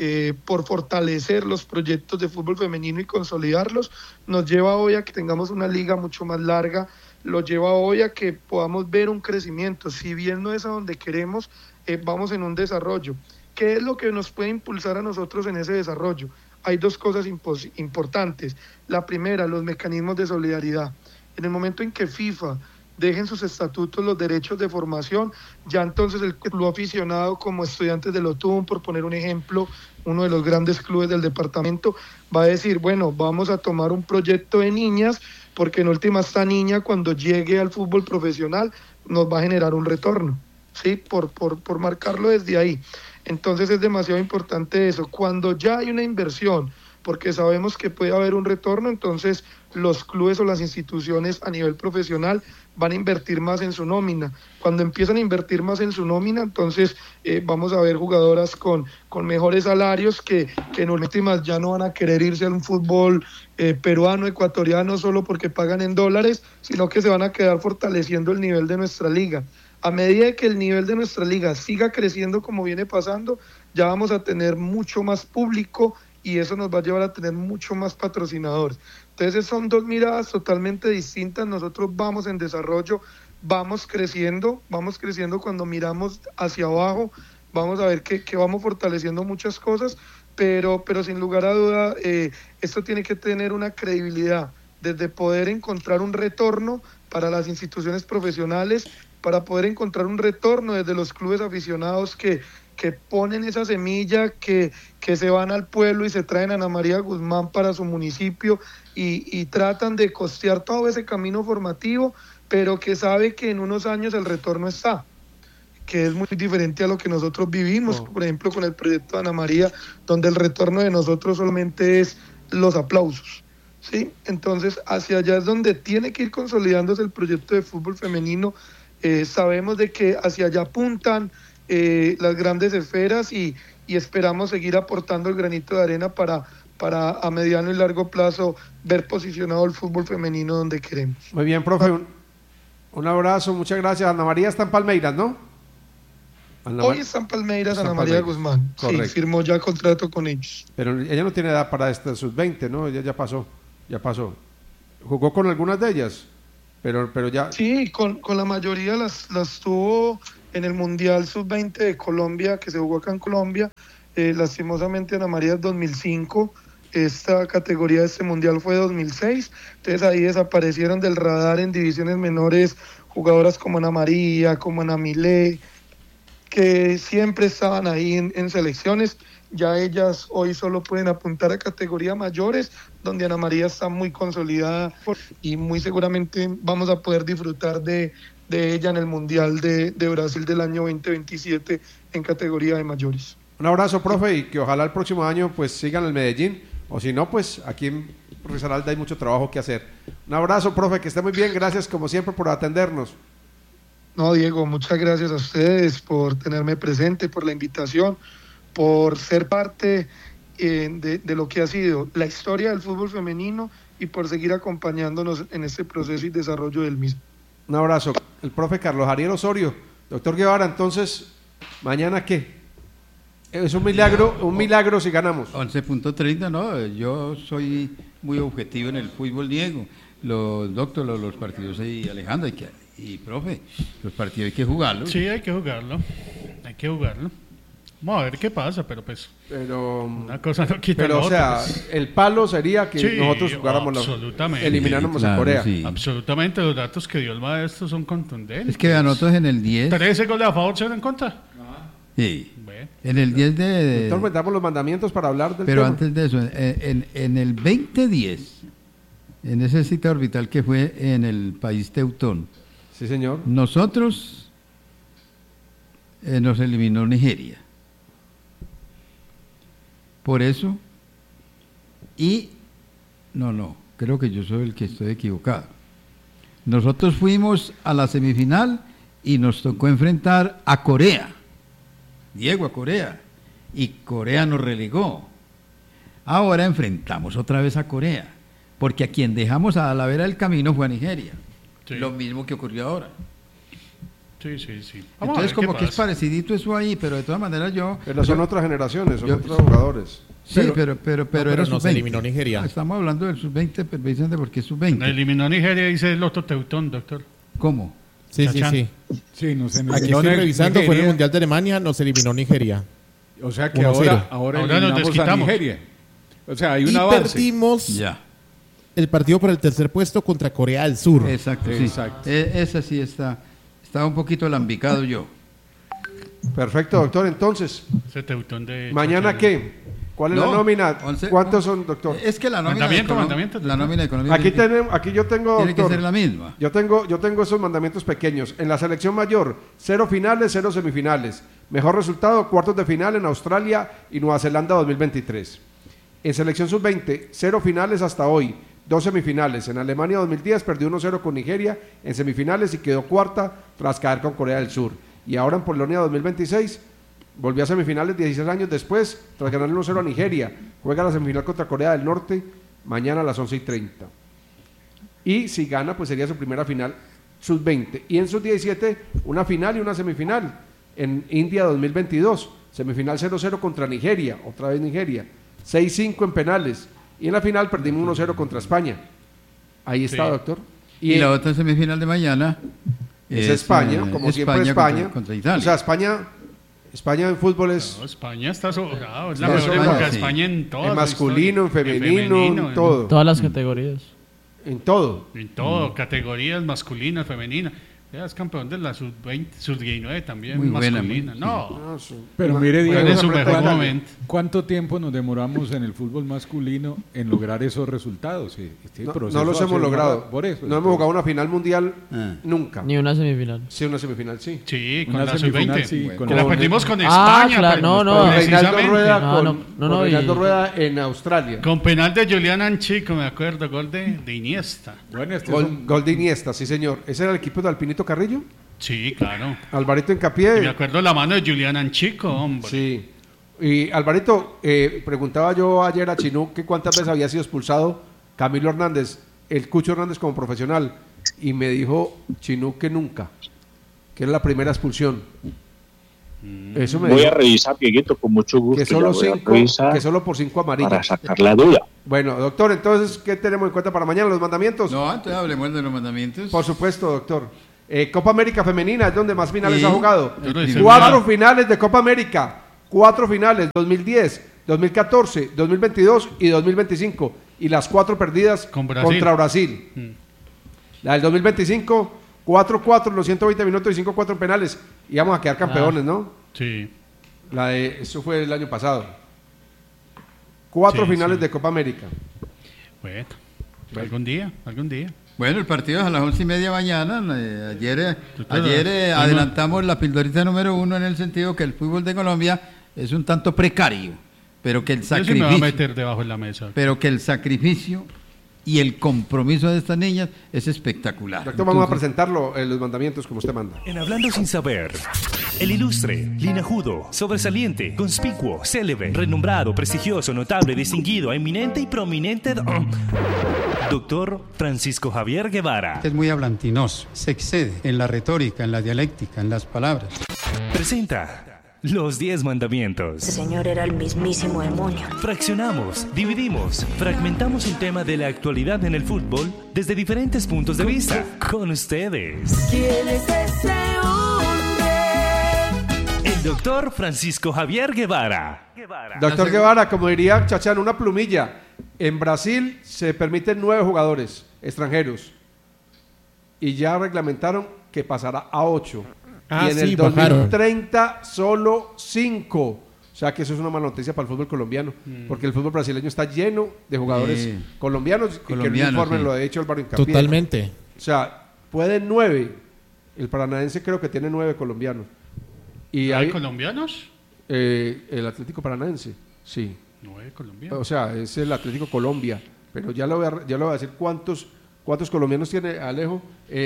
por fortalecer los proyectos de fútbol femenino y consolidarlos, nos lleva hoy a que tengamos una liga mucho más larga, lo lleva hoy a que podamos ver un crecimiento. Si bien no es a donde queremos, vamos en un desarrollo. ¿Qué es lo que nos puede impulsar a nosotros en ese desarrollo? Hay dos cosas importantes. La primera, los mecanismos de solidaridad. En el momento en que FIFA deje en sus estatutos los derechos de formación, ya entonces el club aficionado, como Estudiantes del Otún, por poner un ejemplo, uno de los grandes clubes del departamento, va a decir, bueno, vamos a tomar un proyecto de niñas, porque en última esta niña, cuando llegue al fútbol profesional, nos va a generar un retorno, ¿sí? Por marcarlo desde ahí. Entonces es demasiado importante eso. Cuando ya hay una inversión, porque sabemos que puede haber un retorno, entonces los clubes o las instituciones a nivel profesional van a invertir más en su nómina. Cuando empiezan a invertir más en su nómina, entonces vamos a ver jugadoras con mejores salarios que en últimas ya no van a querer irse al fútbol peruano, ecuatoriano, solo porque pagan en dólares, sino que se van a quedar fortaleciendo el nivel de nuestra liga. A medida que el nivel de nuestra liga siga creciendo como viene pasando, ya vamos a tener mucho más público, y eso nos va a llevar a tener mucho más patrocinadores. Entonces son dos miradas totalmente distintas. Nosotros vamos en desarrollo, vamos creciendo cuando miramos hacia abajo, vamos a ver que vamos fortaleciendo muchas cosas, pero sin lugar a duda esto tiene que tener una credibilidad, desde poder encontrar un retorno para las instituciones profesionales, para poder encontrar un retorno desde los clubes aficionados que ponen esa semilla, que se van al pueblo y se traen a Ana María Guzmán para su municipio y tratan de costear todo ese camino formativo, pero que sabe que en unos años el retorno está, que es muy diferente a lo que nosotros vivimos, por ejemplo con el proyecto de Ana María, donde el retorno de nosotros solamente es los aplausos, ¿sí? Entonces hacia allá es donde tiene que ir consolidándose el proyecto de fútbol femenino. Sabemos de que hacia allá apuntan las grandes esferas, y esperamos seguir aportando el granito de arena para para a mediano y largo plazo ver posicionado el fútbol femenino donde queremos. Muy bien, profe, un abrazo, muchas gracias. Ana María está en Palmeiras, ¿no? Hoy está en Palmeiras, Está en Ana María Palmeiras. Guzmán. Correcto. Sí, firmó ya contrato con ellos. Pero ella no tiene edad para esta sub-20, ¿no? Ella ya pasó. Jugó con algunas de ellas, pero ya... Sí, con la mayoría las tuvo en el Mundial Sub-20 de Colombia, que se jugó acá en Colombia. Lastimosamente Ana María es 2005, esta categoría de este Mundial fue 2006, entonces ahí desaparecieron del radar en divisiones menores jugadoras como Ana María, como Ana Milé, que siempre estaban ahí en selecciones. Ya ellas hoy solo pueden apuntar a categorías mayores, donde Ana María está muy consolidada y muy seguramente vamos a poder disfrutar de ella en el Mundial de Brasil del año 2027 en categoría de mayores. Un abrazo, profe, y que ojalá el próximo año pues sigan el Medellín, o si no, pues aquí en Risaralda hay mucho trabajo que hacer. Un abrazo, profe, que esté muy bien, gracias como siempre por atendernos. No, Diego, muchas gracias a ustedes por tenerme presente, por la invitación, por ser parte de lo que ha sido la historia del fútbol femenino y por seguir acompañándonos en este proceso y desarrollo del mismo. Un abrazo. El profe Carlos Ariel Osorio. Doctor Guevara, entonces, ¿mañana qué? Es un milagro si ganamos. 11.30, no, yo soy muy objetivo en el fútbol, Diego. Los partidos ahí, Alejandro, y profe, los partidos hay que jugarlos. Sí, hay que jugarlo. Vamos a ver qué pasa, pero pues una cosa no quita la o otra. sea, Pues. el palo sería que Sí, nosotros jugáramos elimináramos a Corea. Sí. Absolutamente, los datos que dio el maestro son contundentes. Es que nosotros en el 10. 13 goles a favor, 0 en contra. Sí. Bueno. En el 10 de. Entonces damos los mandamientos para hablar del Pero tema. antes de eso, en el 2010, en ese sitio orbital que fue en el país teutón, Sí, señor. nosotros nos eliminó Nigeria. Por eso, creo que yo soy el que estoy equivocado. Nosotros fuimos a la semifinal y nos tocó enfrentar a Corea. Diego, a Corea. Y Corea nos relegó. Ahora enfrentamos otra vez a Corea, porque a quien dejamos a la vera del camino fue a Nigeria. Sí. Lo mismo que ocurrió ahora. Sí. Vamos a Entonces ver como qué que es pasa. parecidito eso ahí, pero de todas maneras Pero son otras generaciones, son otros jugadores. Sí, pero era nos sub-20. eliminó Nigeria. Estamos hablando del sub-20, pero Vicente, porque es sub-20. Eliminó a Nigeria, dice el otro Teutón, doctor. ¿Cómo? Sí. Sí, nos Aquí eliminó estoy revisando, fue en el Nigeria. Mundial de Alemania, nos eliminó Nigeria. O sea que 1-0. ahora Ahora nos eliminamos a desquitamos. Nigeria. O sea, hay un Y avance. perdimos Ya. el partido por el tercer puesto contra Corea del Sur. Exacto, sí. Exacto. Esa sí estaba un poquito lambicado yo. Perfecto, doctor. Entonces, Ese Teutón de ¿mañana Chachán. qué? ¿Cuál es la No, nómina? 11. ¿Cuántos son, doctor? Es que la nómina Mandamiento. la nómina económica Aquí yo tengo, tiene que doctor, ser la misma. yo tengo esos mandamientos pequeños. En la selección mayor, 0 finales, 0 semifinales. Mejor resultado, cuartos de final en Australia y Nueva Zelanda 2023. En selección sub-20, 0 finales hasta hoy, 2 semifinales. En Alemania 2010 perdió 1-0 con Nigeria en semifinales y quedó cuarta tras caer con Corea del Sur. Y ahora en Polonia 2026 volvió a semifinales 16 años después tras ganar 1-0 a Nigeria. Juega la semifinal contra Corea del Norte mañana a las 11:30. Y si gana, pues sería su primera final sub-20. Y en sub-17, una final y una semifinal. En India 2022, semifinal 0-0 contra Nigeria, otra vez Nigeria. 6-5 en penales. Y en la final perdimos 1-0 contra España. Ahí está, Sí. doctor. Y la otra semifinal de mañana es España, como siempre España. contra Italia. O sea, España en fútbol es No, España está sobrado. Es la Está mejor sobrado, época de sí. España en todas. en la masculino, en historia. femenino, en todo. Todas las categorías. En todo. En todo, categorías masculinas, femeninas. Ya es campeón de la sub-20, sub-19 también, Muy buena, masculina. muy- No, Pero mire, Juega Diego, en su mejor momento. ¿cuánto tiempo nos demoramos en el fútbol masculino en lograr esos resultados? Este proceso No los ha sido hemos logrado. Por eso. No hemos jugado una final mundial Ah. nunca. Ni una semifinal. Sí, una semifinal, sí. sí, con Una la semifinal, sub-20. sí, que con la la- perdimos con Ah, España. claro, pero no, Con Reinaldo precisamente. Rueda, No, con, no, con no, Reinaldo y- Rueda en Australia. Con penal de Julián Anchico, me acuerdo, gol de Iniesta. Bueno, este es un- Gol de Iniesta, sí señor. ¿Ese era el equipo de Alpinito Carrillo? Sí, claro. Alvarito Y me Encapié. acuerdo la mano de Julián Anchico, hombre. Sí. Y Alvarito, preguntaba yo ayer a Chinú que cuántas veces había sido expulsado Camilo Hernández, el Cucho Hernández como profesional, y me dijo Chinú que nunca, que era la primera expulsión. Eso me Voy dijo, a revisar, Dieguito, con mucho gusto. que solo, ya voy a 5, revisar que solo por 5 amarillas. para sacar la duda. Bueno, doctor, entonces, ¿qué tenemos en cuenta para mañana? ¿Los mandamientos? No, entonces hablemos de los mandamientos. Por supuesto, doctor. Copa América Femenina es donde más finales Sí. ha jugado. Pero ese 4 final- finales de Copa América. 4 finales, 2010, 2014, 2022 y 2025. Y las 4 perdidas Con Brasil. contra Brasil. La del 2025, 4-4 en los 120 minutos y 5-4 en penales. Y vamos a quedar campeones, ¿no? Sí. Eso fue el año pasado. 4 Sí, finales sí. de Copa América. Bueno, algún día. Bueno, el partido es a las 11:30 mañana. Ayer Claro, adelantamos la pildorita número 1 en el sentido que el fútbol de Colombia es un tanto precario, pero que el Yo sí me voy a sacrificio, meter debajo de la mesa. pero que el sacrificio y el compromiso de estas niñas es espectacular. Doctor, vamos a Entonces, presentarlo en los mandamientos como usted manda. En Hablando Sin Saber, el ilustre, linajudo, sobresaliente, conspicuo, célebre, renombrado, prestigioso, notable, distinguido, eminente y prominente Doctor Francisco Javier Guevara Es muy hablantinoso, se excede en la retórica, en la dialéctica, en las palabras. presenta los 10 mandamientos. Ese señor era el mismísimo demonio. Fraccionamos, dividimos, fragmentamos un tema de la actualidad en el fútbol desde diferentes puntos de vista. Con ustedes, ¿Quién es ese hombre? el doctor Francisco Javier Guevara. Doctor Guevara, como diría Chachán, una plumilla. En Brasil se permiten 9 jugadores extranjeros y ya reglamentaron que pasará a 8. Ah, y en sí, el bajaron. 2030 solo 5. O sea que eso es una mala noticia para el fútbol colombiano, porque el fútbol brasileño está lleno de jugadores Sí. colombianos, y que el Colombianos, informe sí. lo ha hecho Álvaro Hincapié. Totalmente. O sea, pueden 9. El Paranaense creo que tiene 9 colombianos. Y ¿Hay hay colombianos? el Atlético Paranaense, sí. 9 colombianos. O sea, es el Atlético Colombia. Pero ya le voy a decir cuántos colombianos tiene Alejo.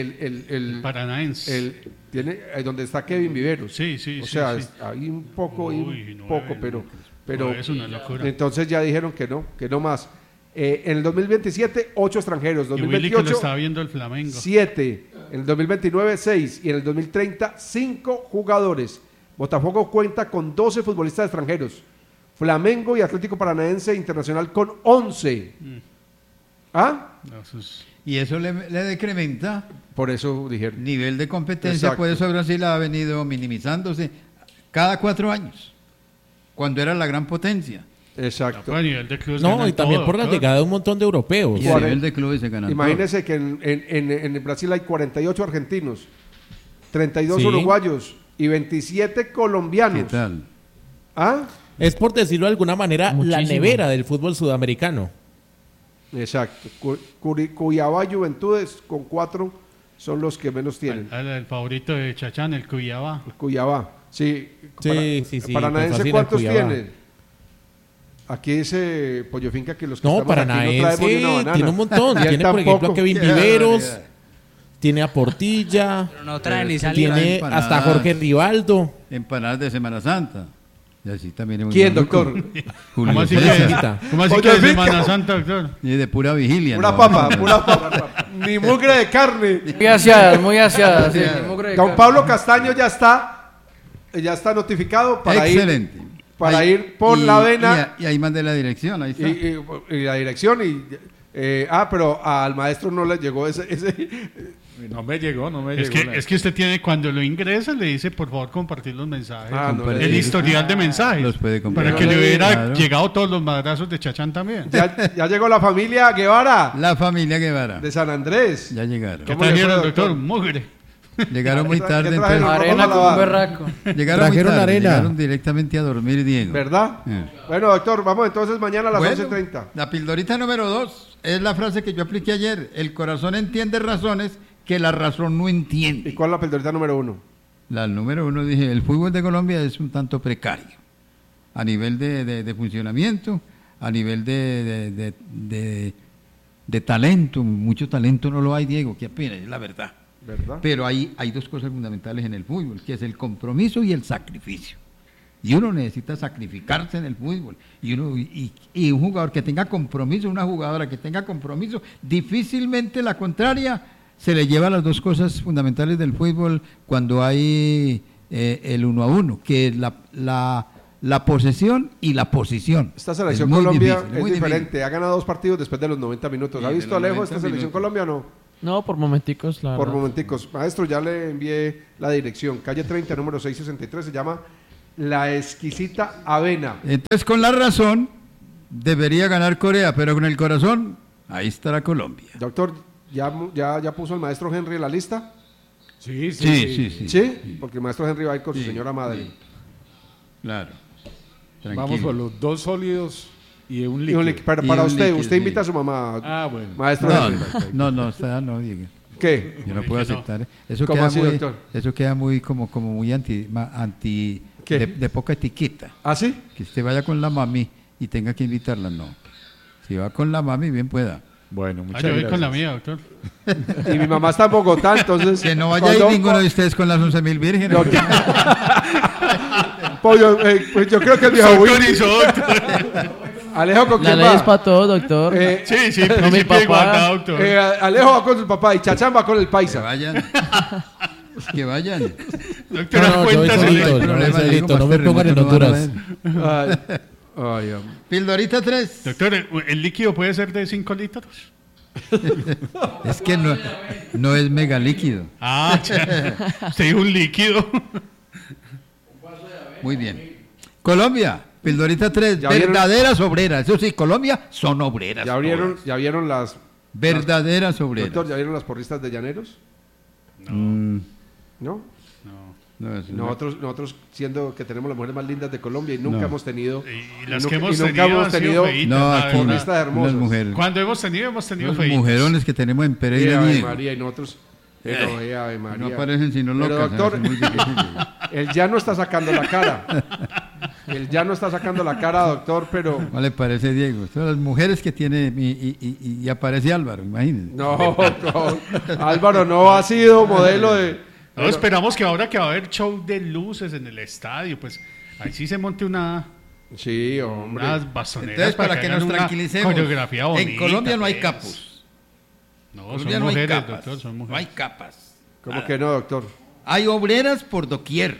El Paranaense. tiene donde está Kevin Viveros. Sí, sí, O sí, sea, sí. hay un poco, Uy, pero no, es una locura. entonces ya dijeron que no más. En el 2027, 8 extranjeros. Y Willy que lo 2028, estaba viendo el Flamengo. 7. En el 2029, 6. Y en el 2030, 5 jugadores. Botafogo cuenta con 12 futbolistas extranjeros. Flamengo y Atlético Paranaense Internacional con 11. ¿Ah? No, eso es- y eso le decrementa Por eso dijeron. nivel de competencia. Exacto. Por eso Brasil ha venido minimizándose cada 4 años, cuando era la gran potencia. Exacto. a nivel de clubes No, ganan y también todo, por la claro. llegada de un montón de europeos. Y a nivel de clubes se ganan. Imagínense que en Brasil hay 48 argentinos, 32 Sí. uruguayos y 27 todo. colombianos. ¿Qué tal? ¿Ah? Es por decirlo de alguna manera la Muchísimo. nevera del fútbol sudamericano. Exacto. Cuyabá y Juventudes con 4 son los que menos tienen. El favorito de Chachán, el Cuyabá. Cuyabá. Sí, Sí, sí, pues Paranaense, fascina ¿cuántos Cuyabá. tiene? Aquí dice Pollo Finca que los que No, estamos aquí no traemos ni una Paranaense banana. tiene un montón. Y él Tiene, por ejemplo, a tampoco. Kevin Qué Viveros, barbaridad. tiene a Portilla, No trae ni salida. tiene empanadas. hasta Jorge Rivaldo. Empanadas de Semana Santa. Y así también es muy ¿Quién, maluco. doctor? Julio ¿Cómo así César. que, ¿cómo así Pollo que de Finca. Semana Santa, doctor? Y de pura vigilia. Pura ¿no? papa, pura papa. Ni mugre de carne. Muy aseadas, muy aseadas. sí, ni mugre de Don carne. Pablo Castaño ya está notificado para Excelente. para Ahí- ir por la avena. Y ahí mandé la dirección, ahí está. y la dirección pero al maestro no le llegó ese No me llegó. Es que usted tiene, cuando lo ingresa, le dice, por favor, compartir los mensajes. no el historial de mensajes. Los puede compartir. Para que le hubiera Claro. llegado todos los madrazos de Chachán también. ya llegó la familia Guevara La familia Guevara. de San Andrés. Ya llegaron. ¿Qué ¿Cómo le trajeron, fue, doctor? doctor? Mugre. Llegaron muy ¿Qué tarde. trajeron? entonces- Arena Vamos a con un lavar. berraco. Llegaron muy Trajeron tarde. arena. Llegaron directamente a dormir, Diego. ¿Verdad? Bueno, doctor, vamos entonces mañana a las Bueno, 11:30. la pildorita número 2 es la frase que yo apliqué ayer. El corazón entiende razones que la razón no ¿Y entiende. cuál es la pildorita número 1? La número 1 dije, el fútbol de Colombia es un tanto precario. A nivel de funcionamiento, a nivel de talento. Mucho talento no lo hay, Diego. Qué pena, es la verdad. ¿Verdad? Pero hay 2 cosas fundamentales en el fútbol, que es el compromiso y el sacrificio. y uno necesita sacrificarse en el fútbol, y un jugador que tenga compromiso, una jugadora que tenga compromiso, difícilmente la contraria se le lleva las dos cosas fundamentales del fútbol cuando hay el 1-1, que es la posesión y la posición. Esta selección es muy Colombia difícil, es muy diferente, difícil. ha ganado 2 partidos después de los 90 minutos. ¿Ha Sí, visto de los Alejo 90 esta selección minutos. Colombia o no? No, por momenticos, la Por verdad. momenticos. Maestro, ya le envié la dirección. Calle 30, número 663, se llama La Exquisita Avena. Entonces, con la razón, debería ganar Corea, pero con el corazón, ahí estará Colombia. Doctor, ¿ya puso el maestro Henry en la lista? Sí. ¿Sí? Porque el maestro Henry va a ir con su señora madre. Claro. Vamos por los 2 sólidos y un Y líquido. Pero Y para un usted, líquido, usted sí. invita a su mamá, Bueno. maestro Henry. No, esta no, Diego. ¿Qué? Yo no puedo aceptar. Eso ¿Cómo queda así, muy, doctor? eso queda muy como muy anti ¿Qué? de poca etiqueta. ¿Ah, sí? Que usted vaya con la mami y tenga que invitarla, no. Si va con la mami, bien pueda. Bueno, muchas yo voy gracias. con la mía, doctor. Y mi mamá está en Bogotá, entonces... Que no vaya a ir ninguno de ustedes con las 11.000 vírgenes. Pollo, pues yo creo que el viejo Alejo, ¿con La quién ley va? es para todo, doctor. Sí, No, mi principio de papá. igualdad, doctor. Alejo va con su papá y Chachán va con el Que paisa. vayan. Que vayan. Doctor, No, yo voy cuéntasele. solito, hay problema, solito, digo, no me más pongan en terremoto no van a Honduras. ver. Ay, hombre. Pildorita 3. Doctor, ¿el líquido puede ser de 5 litros? Es que no es mega líquido. Ah, usted dijo un líquido. Muy bien. Colombia, Pildorita 3, ¿Ya vieron? verdaderas obreras. Eso sí, Colombia son obreras. ¿Ya vieron las... Verdaderas obreras. Doctor, ¿ya vieron las porristas de Llaneros? Mm, ¿No? no, es una- Nosotros siendo que tenemos las mujeres más lindas de Colombia y nunca No. hemos tenido... Y las nunca- que hemos y nunca tenido hemos han sido tenido feitas, No, la aquí verdad. porristas hermosas. unas mujeres. Cuando hemos tenido Los feitas. mujerones que tenemos en Pereira Ave Diego. María, y nosotros... Ave María. No aparecen sino Pero, locas. doctor, es muy difícil. él ya no está sacando la cara. Él ya no está sacando la cara, doctor, pero... ¿Cómo le parece, Diego? Todas las mujeres que tiene y aparece Álvaro, imagínense. No, Álvaro no ha sido modelo de... No, esperamos que ahora que va a haber show de luces en el estadio, pues ahí sí se monte Sí, hombre. unas bastoneras Entonces, para que hagan nos una tranquilicemos, coreografía bonita, en Colombia no hay pues. capos. No, En Colombia son no hay mujeres, capas. doctor, son No mujeres. hay capas. ¿Cómo que no, doctor? Hay obreras por doquier.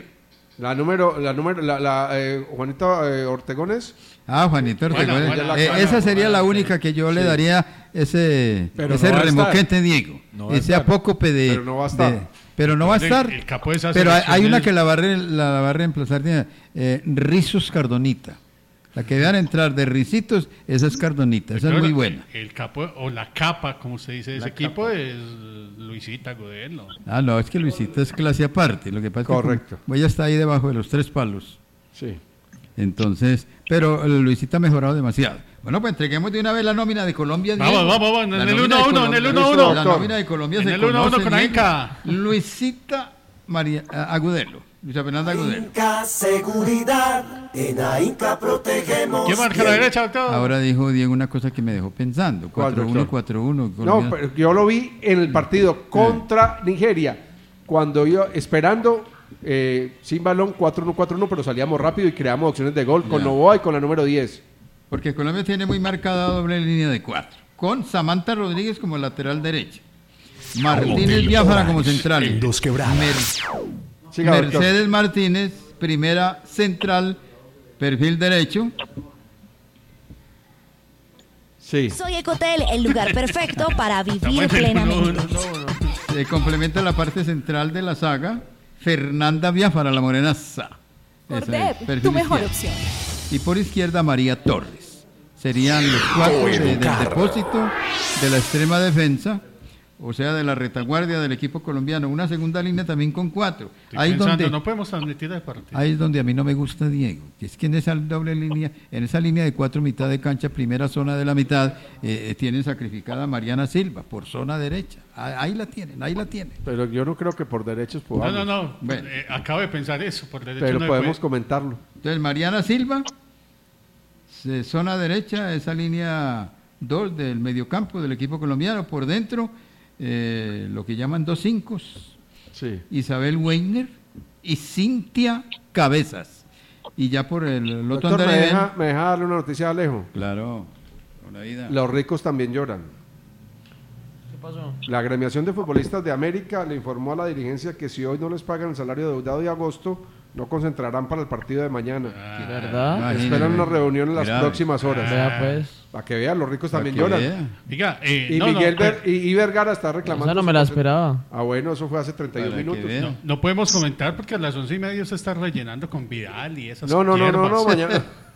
Juanito Ortegones. Juanito Ortegón. Buena, Esa sería la única que yo le daría ese Pero no va a remoquete, Diego. No va a ese estar. apócope de... Pero no va a estar. Pero no va a estar. El capo de esa Pero hay selección una es- que la va a reemplazar, Rizos Cardonita. La que vean entrar de Ricitos, esa es Cardonita, esa es Doctor, muy buena. El capo, o la capa, como se dice de ese equipo, es Luisita Godelo. No, es que Luisito es clase aparte. Lo que pasa Correcto. es que como ella está ahí debajo de los 3 palos. Sí. Entonces, pero Luisita ha mejorado demasiado. Bueno, pues entreguemos de una vez la nómina de Colombia. Vamos, Diego. vamos, en La el nómina de 1-1, en Colombia. el 1-1. La nómina de Colombia En se el 1-1 conoce, con Diego. Ainca. Luisita Agudelo. Luisa Fernanda Agudelo. Inca Seguridad, en Ainca protegemos. ¿Quién marca la derecha, doctor? Ahora dijo Diego una cosa que me dejó pensando. ¿Cuál, 4-1, doctor? 4-1. No, Colombia. pero yo lo vi en el partido contra Nigeria, cuando yo esperando sin balón 4-1, 4-1, pero salíamos rápido y creamos opciones de gol con Ya. Novoa y con la número 10. Porque Colombia tiene muy marcada doble línea de 4. Con Samantha Rodríguez como lateral derecho. Martínez Biafara como central. En Dos Quebradas. Siga, doctor. Mercedes Martínez, primera central, perfil derecho. Sí. Soy Ecotel, el lugar perfecto para vivir Estamos en el plenamente. 1-1. Se complementa la parte central de la saga. Fernanda Biafara, la morenaza. Por Esa Deb, es, perfil tu mejor izquierdo. opción. Y por izquierda María Torres. Serían los 4 del depósito de la extrema defensa, o sea, de la retaguardia del equipo colombiano. Una segunda línea también con 4. Estoy Ahí pensando, donde, no podemos transmitir el partido. ahí es donde a mí no me gusta Diego. Que es que en esa doble línea, en esa línea de 4 mitad de cancha, primera zona de la mitad, tienen sacrificada a Mariana Silva por zona derecha. Ahí la tienen, ahí la tienen. Pero yo no creo que por derechos No, podamos. no. Bueno. Acabo de pensar eso. Por derecho Pero no se podemos puede. comentarlo. Entonces, Mariana Silva, zona derecha, esa línea 2 del mediocampo del equipo colombiano, por dentro, lo que llaman 2 5, Sí. Isabel Weiner y Cintia Cabezas. y ya por el otro Doctor, andar ¿me deja darle una noticia a Alejo? Claro, con la vida. Los ricos también lloran. ¿Qué pasó? La agremiación de futbolistas de América le informó a la dirigencia que si hoy no les pagan el salario deudado de agosto, no concentrarán para el partido de mañana. ¿Verdad? Esperan una reunión en las próximas horas. Vea pues. Para que vean, los ricos también lloran. Diga, Y y Vergara está reclamando. Esa no me la esperaba. Ah, bueno, eso fue hace 31 minutos. No podemos comentar porque a las 11:30 se está rellenando con Vidal y esas No, hierbas. mañana.